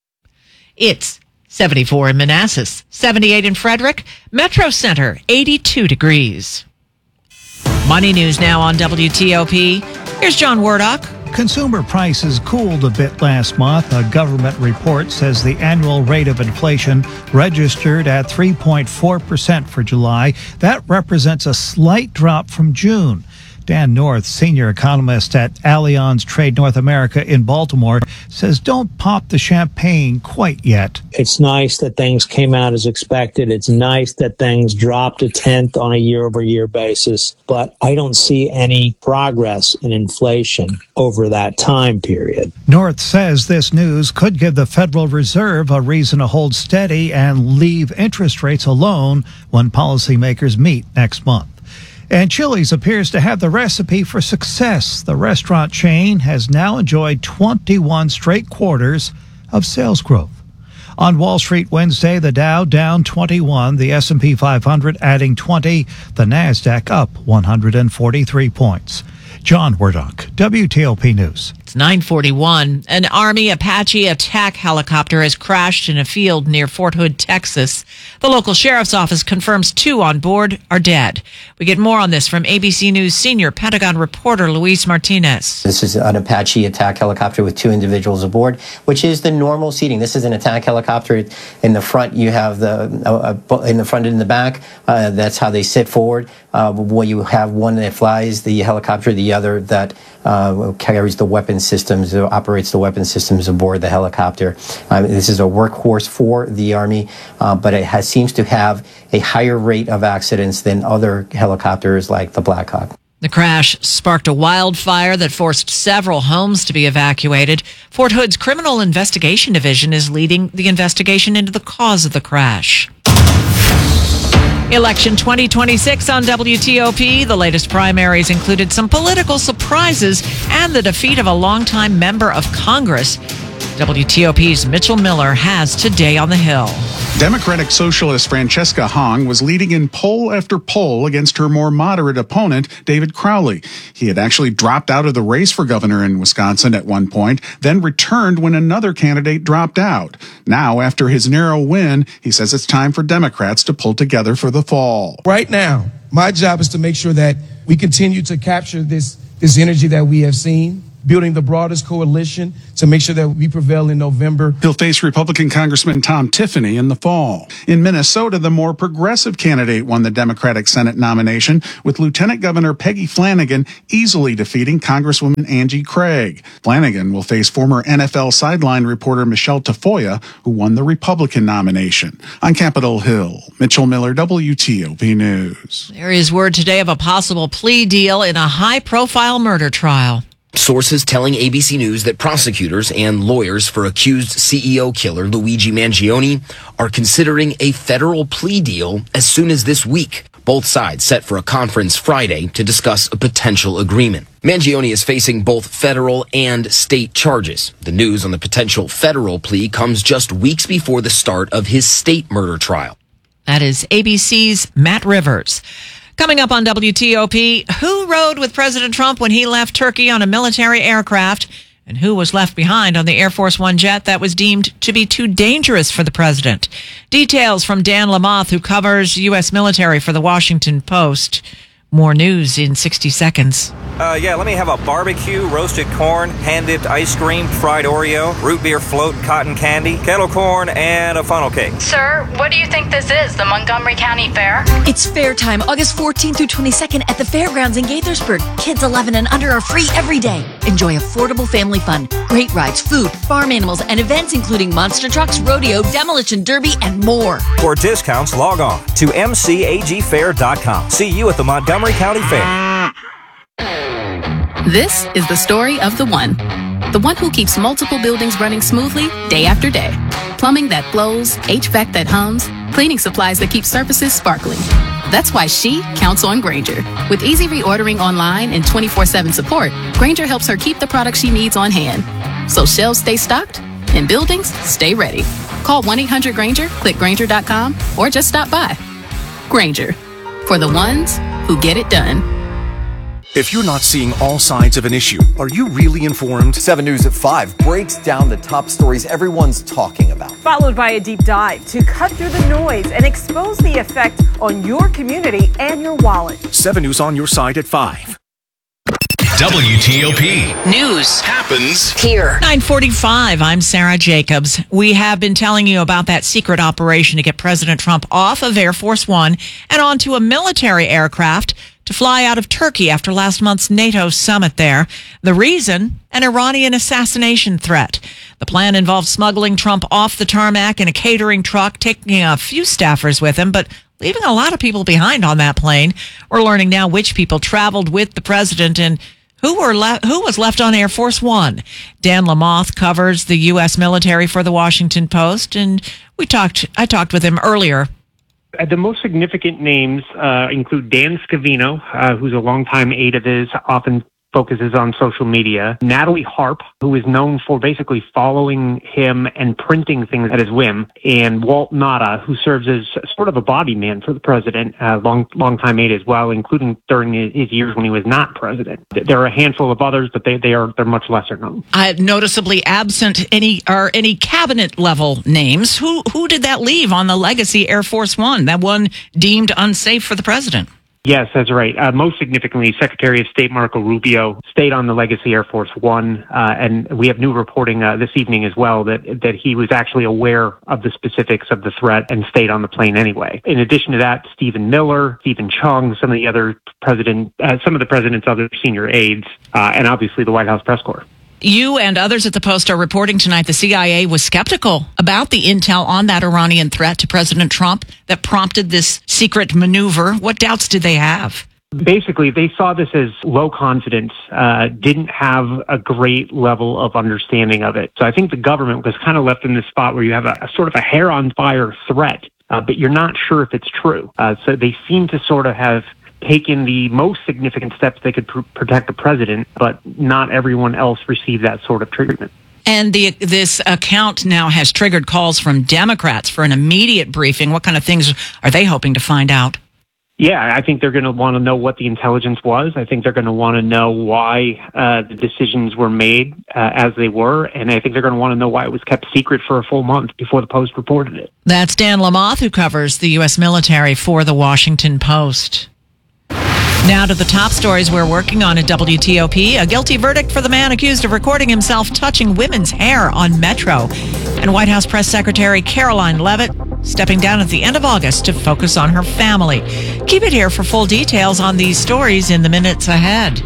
Speaker 2: It's seventy-four in Manassas, seventy-eight in Frederick, Metro Center, eighty-two degrees. Money news now on W T O P. Here's John Wardock.
Speaker 18: Consumer prices cooled a bit last month. A government report says the annual rate of inflation registered at three point four percent for July. That represents a slight drop from June. Dan North, senior economist at Allianz Trade North America in Baltimore, says don't pop the champagne quite yet.
Speaker 6: It's nice that things came out as expected. It's nice that things dropped a tenth on a year-over-year basis, but I don't see any progress in inflation over that time period.
Speaker 18: North says this news could give the Federal Reserve a reason to hold steady and leave interest rates alone when policymakers meet next month. And Chili's appears to have the recipe for success. The restaurant chain has now enjoyed twenty-one straight quarters of sales growth. On Wall Street Wednesday, the Dow down twenty-one, the S and P five hundred adding twenty, the NASDAQ up one hundred forty-three points. John Wardock, W T O P News.
Speaker 2: It's nine forty-one. An Army Apache attack helicopter has crashed in a field near Fort Hood, Texas. The local sheriff's office confirms two on board are dead. We get more on this from A B C News senior Pentagon reporter Luis Martinez.
Speaker 22: This is an Apache attack helicopter with two individuals aboard, which is the normal seating. This is an attack helicopter. In the front, you have the uh, in the front and in the back. Uh, that's how they sit forward. Uh, where you have one that flies the helicopter, the other that uh, carries the weapon systems, uh, operates the weapon systems aboard the helicopter. Uh, this is a workhorse for the Army, uh, but it has, seems to have a higher rate of accidents than other helicopters like the Black Hawk.
Speaker 2: The crash sparked a wildfire that forced several homes to be evacuated. Fort Hood's Criminal Investigation Division is leading the investigation into the cause of the crash. Election twenty twenty-six on W T O P. The latest primaries included some political surprises and the defeat of a longtime member of Congress. W T O P's Mitchell Miller has Today on the Hill.
Speaker 19: Democratic Socialist Francesca Hong was leading in poll after poll against her more moderate opponent, David Crowley. He had actually dropped out of the race for governor in Wisconsin at one point, then returned when another candidate dropped out. Now, after his narrow win, he says it's time for Democrats to pull together for the fall.
Speaker 7: Right now, my job is to make sure that we continue to capture this, this energy that we have seen, building the broadest coalition to make sure that we prevail in November.
Speaker 19: He'll face Republican Congressman Tom Tiffany in the fall. In Minnesota, the more progressive candidate won the Democratic Senate nomination, with Lieutenant Governor Peggy Flanagan easily defeating Congresswoman Angie Craig. Flanagan will face former N F L sideline reporter Michelle Tafoya, who won the Republican nomination. On Capitol Hill, Mitchell Miller, W T O P News.
Speaker 2: There is word today of a possible plea deal in a high-profile murder trial.
Speaker 8: Sources telling A B C News that prosecutors and lawyers for accused C E O killer Luigi Mangione are considering a federal plea deal as soon as this week. Both sides set for a conference Friday to discuss a potential agreement. Mangione is facing both federal and state charges. The news on the potential federal plea comes just weeks before the start of his state murder trial.
Speaker 2: That is A B C's Matt Rivers. Coming up on W T O P, who rode with President Trump when he left Turkey on a military aircraft, and who was left behind on the Air Force One jet that was deemed to be too dangerous for the president? Details from Dan Lamothe, who covers U S military for the Washington Post. More news in sixty seconds.
Speaker 10: Uh, yeah, let me have a barbecue, roasted corn, hand-dipped ice cream, fried Oreo, root beer float, cotton candy, kettle corn, and a funnel cake.
Speaker 23: Sir, what do you think this is, the Montgomery County Fair?
Speaker 24: It's fair time, August fourteenth through twenty-second at the fairgrounds in Gaithersburg. Kids eleven and under are free every day. Enjoy affordable family fun, great rides, food, farm animals, and events including monster trucks, rodeo, demolition derby, and more.
Speaker 10: For discounts, log on to m c a g fair dot com. See you at the Montgomery County Fair.
Speaker 25: This is the story of the one. The one who keeps multiple buildings running smoothly day after day. Plumbing that flows, H V A C that hums, cleaning supplies that keep surfaces sparkling. That's why she counts on Grainger. With easy reordering online and twenty-four seven support, Grainger helps her keep the products she needs on hand. So shelves stay stocked and buildings stay ready. Call one eight hundred Grainger, click Grainger dot com, or just stop by. Grainger, for the ones who get it done.
Speaker 27: If you're not seeing all sides of an issue, are you really informed?
Speaker 28: seven News at five breaks down the top stories everyone's talking about.
Speaker 29: Followed by a deep dive to cut through the noise and expose the effect on your community and your wallet.
Speaker 27: seven News on your side at five.
Speaker 9: W T O P
Speaker 21: News
Speaker 9: happens
Speaker 21: here.
Speaker 2: nine forty-five, I'm Sarah Jacobs. We have been telling you about that secret operation to get President Trump off of Air Force One and onto a military aircraft to fly out of Turkey after last month's NATO summit there. The reason? An Iranian assassination threat. The plan involved smuggling Trump off the tarmac in a catering truck, taking a few staffers with him, but leaving a lot of people behind on that plane. We're learning now which people traveled with the president and who were le- who was left on Air Force One. Dan Lamothe covers the U S military for the Washington Post, and we talked. I talked with him earlier.
Speaker 30: The most significant names uh, include Dan Scavino, uh, who's a longtime aide of his, often focuses on social media. Natalie Harp, who is known for basically following him and printing things at his whim. And Walt Nauta, who serves as sort of a body man for the president, a long, long-time aide as well, including during his years when he was not president. There are a handful of others, but they, they are they're much lesser known.
Speaker 2: Uh, noticeably absent any or any cabinet level names. Who who did that leave on the legacy Air Force One? That one deemed unsafe for the president.
Speaker 30: Yes, that's right. Uh, most significantly, Secretary of State Marco Rubio stayed on the legacy Air Force One, uh, and we have new reporting uh, this evening as well that that he was actually aware of the specifics of the threat and stayed on the plane anyway. In addition to that, Stephen Miller, Stephen Chung, some of the other president, uh, some of the president's other senior aides, uh, and obviously the White House press corps.
Speaker 2: You and others at the Post are reporting tonight the C I A was skeptical about the intel on that Iranian threat to President Trump that prompted this secret maneuver. What doubts did they have?
Speaker 30: Basically, they saw this as low confidence, uh, didn't have a great level of understanding of it. So I think the government was kind of left in this spot where you have a, a sort of a hair on fire threat, uh, but you're not sure if it's true. Uh, so they seem to sort of have taken the most significant steps they could pr- protect the president, but not everyone else received that sort of treatment.
Speaker 2: And the, this account now has triggered calls from Democrats for an immediate briefing. What kind of things are they hoping to find out?
Speaker 30: Yeah, I think they're going to want to know what the intelligence was. I think they're going to want to know why uh, the decisions were made uh, as they were. And I think they're going to want to know why it was kept secret for a full month before the Post reported it.
Speaker 2: That's Dan Lamothe, who covers the U S military for the Washington Post. Now to the top stories we're working on at W T O P. A guilty verdict for the man accused of recording himself touching women's hair on Metro. And White House Press Secretary Caroline Leavitt stepping down at the end of August to focus on her family. Keep it here for full details on these stories in the minutes ahead.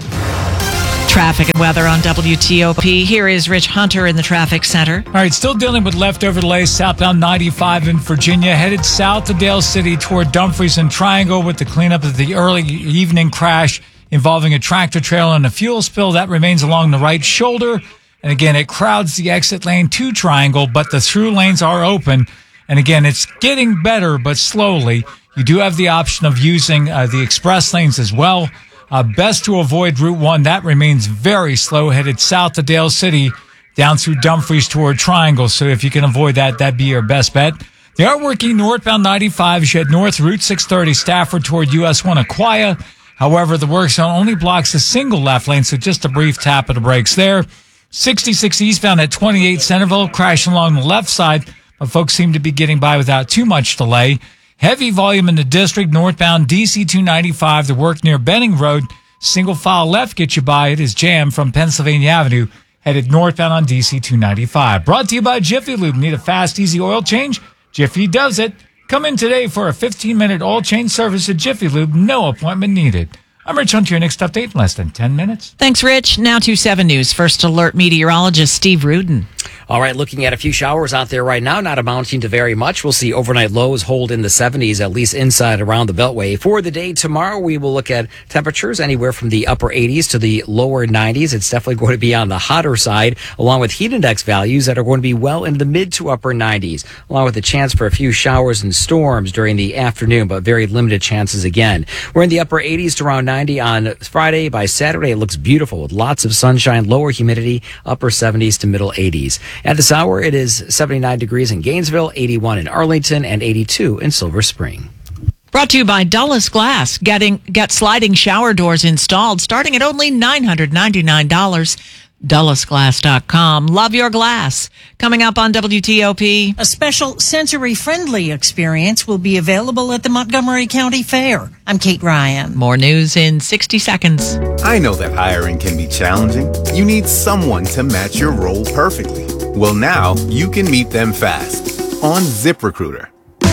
Speaker 2: Traffic and weather on W T O P. Here is Rich Hunter in the traffic center.
Speaker 15: All right, still dealing with leftover delays southbound ninety-five in Virginia, headed south to Dale City toward Dumfries and Triangle with the cleanup of the early evening crash involving a tractor trailer and a fuel spill. That remains along the right shoulder. And again, it crowds the exit lane to Triangle, but the through lanes are open. And again, it's getting better, but slowly. You do have the option of using uh, the express lanes as well. Uh, best to avoid Route one. That remains very slow, headed south to Dale City, down through Dumfries toward Triangle. So if you can avoid that, that'd be your best bet. They are working northbound ninety-five as you head north, Route six thirty, Stafford toward U S one Aquia. However, the work zone only blocks a single left lane, so just a brief tap of the brakes there. sixty-six eastbound at twenty-eight Centerville, crashing along the left side, but folks seem to be getting by without too much delay. Heavy volume in the district, northbound D C two ninety-five, the work near Benning Road. Single file left gets you by. It is jammed from Pennsylvania Avenue, headed northbound on D C two ninety-five. Brought to you by Jiffy Lube. Need a fast, easy oil change? Jiffy does it. Come in today for a fifteen-minute oil change service at Jiffy Lube. No appointment needed. I'm Rich Hunter, your next update in less than ten minutes.
Speaker 2: Thanks, Rich. Now to seven News. First Alert meteorologist Steve Rudin.
Speaker 5: All right, looking at a few showers out there right now, not amounting to very much. We'll see overnight lows hold in the seventies, at least inside around the Beltway. For the day tomorrow, we will look at temperatures anywhere from the upper eighties to the lower nineties. It's definitely going to be on the hotter side, along with heat index values that are going to be well into the mid to upper nineties, along with a chance for a few showers and storms during the afternoon, but very limited chances again. We're in the upper eighties to around ninety on Friday. By Saturday, it looks beautiful with lots of sunshine, lower humidity, upper seventies to middle eighties. At this hour, it is seventy-nine degrees in Gainesville, eighty-one in Arlington, and eighty-two in Silver Spring.
Speaker 2: Brought to you by Dulles Glass. Getting get sliding shower doors installed starting at only nine hundred ninety-nine dollars. Dulles Glass dot com. Love your glass. Coming up on W T O P.
Speaker 1: A special sensory-friendly experience will be available at the Montgomery County Fair. I'm Kate Ryan.
Speaker 2: More news in sixty seconds.
Speaker 3: I know that hiring can be challenging. You need someone to match your role perfectly. Well, now you can meet them fast on ZipRecruiter.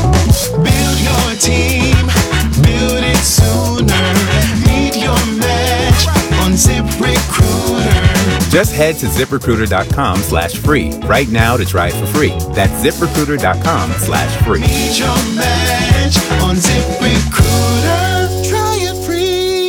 Speaker 11: Build your team, build it sooner. Meet your match on ZipRecruiter.
Speaker 3: Just head to ZipRecruiter.com slash free right now to try it for free. That's ZipRecruiter.com slash free.
Speaker 11: Meet your match on ZipRecruiter. Try it free.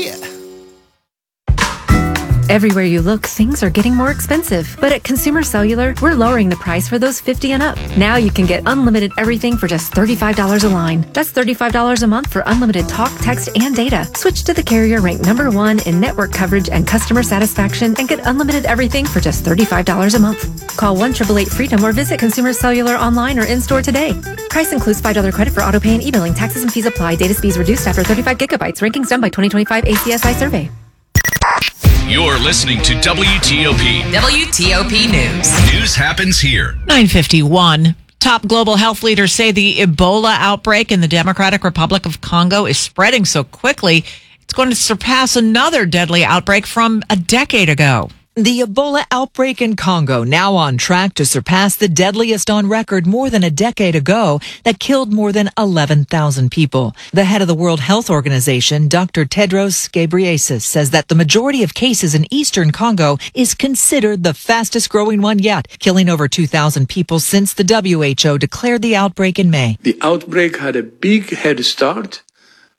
Speaker 12: Everywhere you look, things are getting more expensive. But at Consumer Cellular, we're lowering the price for those fifty and up. Now you can get unlimited everything for just thirty-five dollars a line. That's thirty-five dollars a month for unlimited talk, text, and data. Switch to the carrier ranked number one in network coverage and customer satisfaction and get unlimited everything for just thirty-five dollars a month. Call one eight eight eight freedom or visit Consumer Cellular online or in-store today. Price includes five dollars credit for auto pay and e-billing. Taxes and fees apply. Data speeds reduced after thirty-five gigabytes. Rankings done by twenty twenty-five A C S I survey.
Speaker 9: You're listening to W T O P.
Speaker 21: W T O P News.
Speaker 9: News happens here.
Speaker 2: nine fifty-one. Top global health leaders say the Ebola outbreak in the Democratic Republic of Congo is spreading so quickly, it's going to surpass another deadly outbreak from a decade ago.
Speaker 13: The Ebola outbreak in Congo now on track to surpass the deadliest on record more than a decade ago that killed more than eleven thousand people. The head of the World Health Organization, Doctor Tedros Ghebreyesus, says that the majority of cases in eastern Congo is considered the fastest growing one yet, killing over two thousand people since the W H O declared the outbreak in May.
Speaker 14: The outbreak had a big head start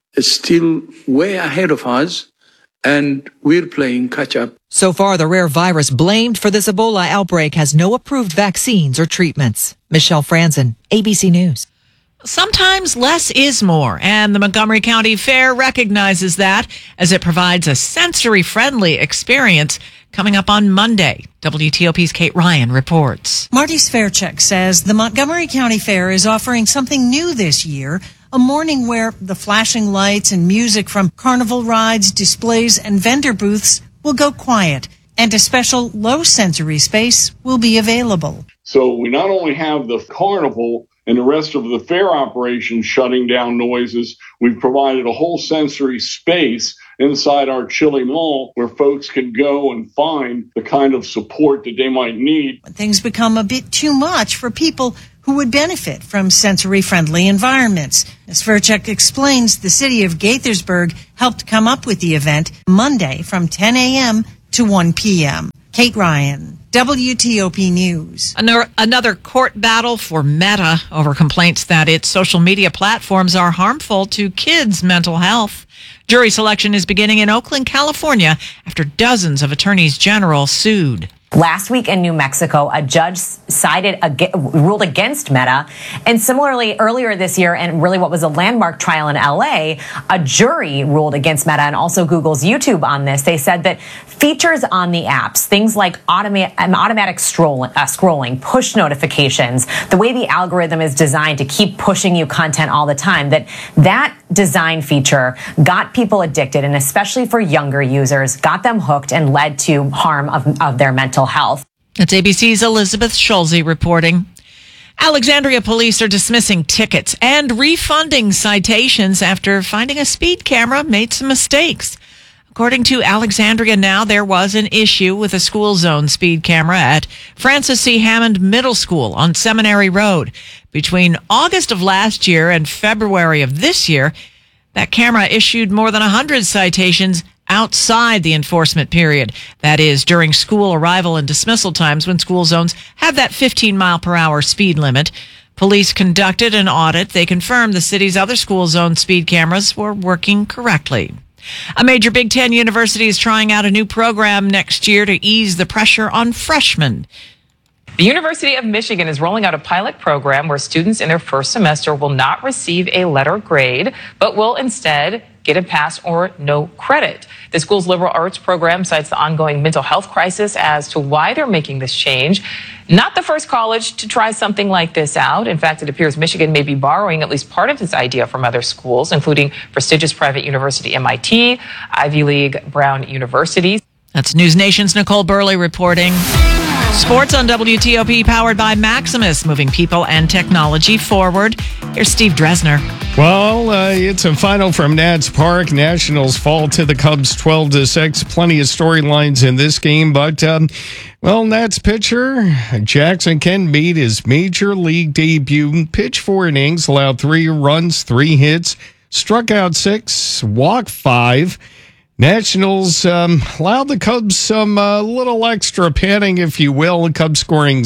Speaker 4: is still way ahead of us, and we're playing catch up.
Speaker 13: So far, the rare virus blamed for this Ebola outbreak has no approved vaccines or treatments. Michelle Franzen, A B C News.
Speaker 2: Sometimes less is more, and the Montgomery County Fair recognizes that as it provides a sensory-friendly experience coming up on Monday. W T O P's Kate Ryan reports.
Speaker 1: Marty Sverchek says the Montgomery County Fair is offering something new this year, a morning where the flashing lights and music from carnival rides, displays, and vendor booths will go quiet, and a special low-sensory space will be available.
Speaker 6: So we not only have the carnival and the rest of the fair operation shutting down noises, we've provided a whole sensory space inside our Chili Mall where folks can go and find the kind of support that they might need.
Speaker 1: Things become a bit too much for people who would benefit from sensory-friendly environments. As Sverchek explains, the city of Gaithersburg helped come up with the event Monday from ten a.m. to one p.m. Kate Ryan, W T O P News.
Speaker 2: Another court battle for Meta over complaints that its social media platforms are harmful to kids' mental health. Jury selection is beginning in Oakland, California, after dozens of attorneys general sued.
Speaker 7: Last week in New Mexico, a judge sided ruled against Meta. And similarly, earlier this year, and really what was a landmark trial in L A, a jury ruled against Meta and also Google's YouTube on this. They said that features on the apps, things like automa- automatic scroll- uh, scrolling, push notifications, the way the algorithm is designed to keep pushing you content all the time, that that design feature got people addicted, and especially for younger users, got them hooked and led to harm of, of their mental health.
Speaker 2: That's A B C's Elizabeth Schulze reporting. Alexandria police are dismissing tickets and refunding citations after finding a speed camera made some mistakes. According to Alexandria Now, there was an issue with a school zone speed camera at Francis C. Hammond Middle School on Seminary Road. Between August of last year and February of this year, that camera issued more than one hundred citations outside the enforcement period. That is, during school arrival and dismissal times when school zones have that fifteen mile per hour speed limit. Police conducted an audit. They confirmed the city's other school zone speed cameras were working correctly. A major Big Ten university is trying out a new program next year to ease the pressure on freshmen.
Speaker 14: The University of Michigan is rolling out a pilot program where students in their first semester will not receive a letter grade, but will instead get a pass or no credit. The school's liberal arts program cites the ongoing mental health crisis as to why they're making this change. Not the first college to try something like this out. In fact, it appears Michigan may be borrowing at least part of this idea from other schools, including prestigious private university M I T, Ivy League Brown University.
Speaker 2: That's News Nation's Nicole Burley reporting. Sports on W T O P, powered by Maximus, moving people and technology forward. Here's Steve Dresner.
Speaker 16: Well, uh, it's a final from Nats Park. Nationals fall to the Cubs twelve to six. Plenty of storylines in this game, but, um, well, Nats pitcher Jackson Ken made his major league debut. Pitched four innings, allowed three runs, three hits, struck out six, walked five. Nationals um, allowed the Cubs some uh, little extra padding, if you will. The Cubs scoring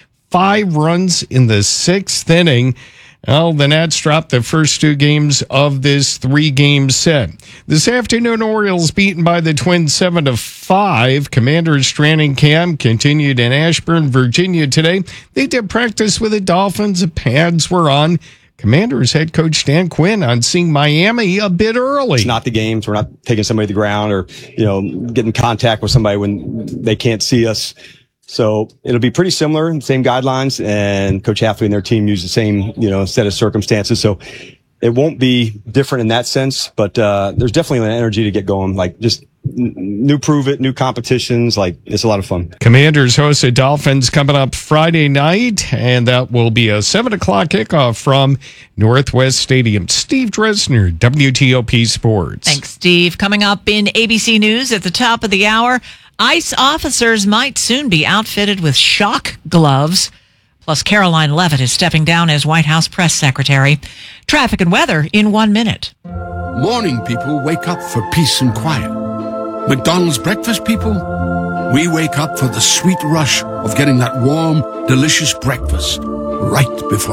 Speaker 16: five runs in the sixth inning. Well, the Nats dropped the first two games of this three-game set. This afternoon, Orioles beaten by the Twins seven to five. Commanders training camp continued in Ashburn, Virginia today. They did practice with the Dolphins. The pads were on. Commanders head coach Dan Quinn on seeing Miami a bit early.
Speaker 17: It's not the games. We're not taking somebody to the ground or, you know, getting contact with somebody when they can't see us. So it'll be pretty similar, same guidelines, and Coach Hafley and their team use the same, you know, set of circumstances. So it won't be different in that sense, but uh there's definitely an energy to get going. Like just n- new prove it, new competitions. Like it's a lot of fun.
Speaker 16: Commanders host the Dolphins coming up Friday night, and that will be a seven o'clock kickoff from Northwest Stadium. Steve Dresner, W T O P Sports.
Speaker 2: Thanks, Steve. Coming up in A B C News at the top of the hour, ICE officers might soon be outfitted with shock gloves. Plus, Caroline Leavitt is stepping down as White House press secretary. Traffic and weather in one minute.
Speaker 18: Morning people wake up for peace and quiet. McDonald's breakfast people, we wake up for the sweet rush of getting that warm, delicious breakfast right before it ends.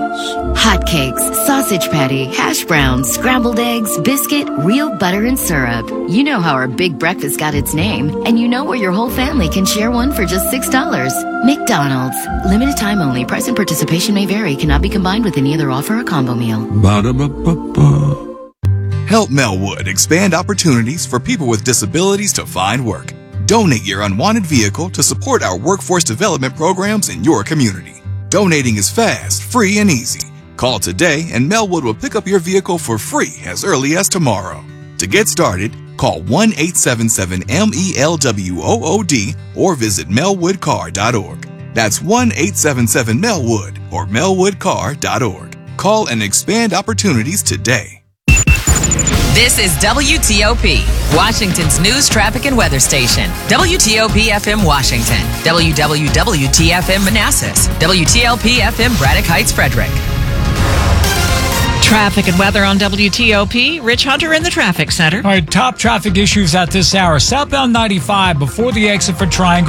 Speaker 8: Hotcakes, sausage patty, hash browns, scrambled eggs, biscuit, real butter and syrup. You know how our big breakfast got its name, and you know where your whole family can share one for just six dollars. McDonald's. Limited time only. Price and participation may vary. Cannot be combined with any other offer or combo meal.
Speaker 10: Ba-da-ba-ba-ba. Help Melwood expand opportunities for people with disabilities to find work. Donate your unwanted vehicle to support our workforce development programs in your community. Donating is fast, free, and easy. Call today and Melwood will pick up your vehicle for free as early as tomorrow. To get started, call one eight seven seven M E L W O O D or visit melwood car dot org. That's one eight seven seven Melwood or melwood car dot org. Call and expand opportunities today.
Speaker 21: This is W T O P, Washington's news, traffic, and weather station. W T O P F M Washington, W W W T F M Manassas, W T L P F M Braddock Heights, Frederick.
Speaker 2: Traffic and weather on W T O P. Rich Hunter in the traffic center.
Speaker 15: All right, top traffic issues at this hour. Southbound ninety-five before the exit for Triangle.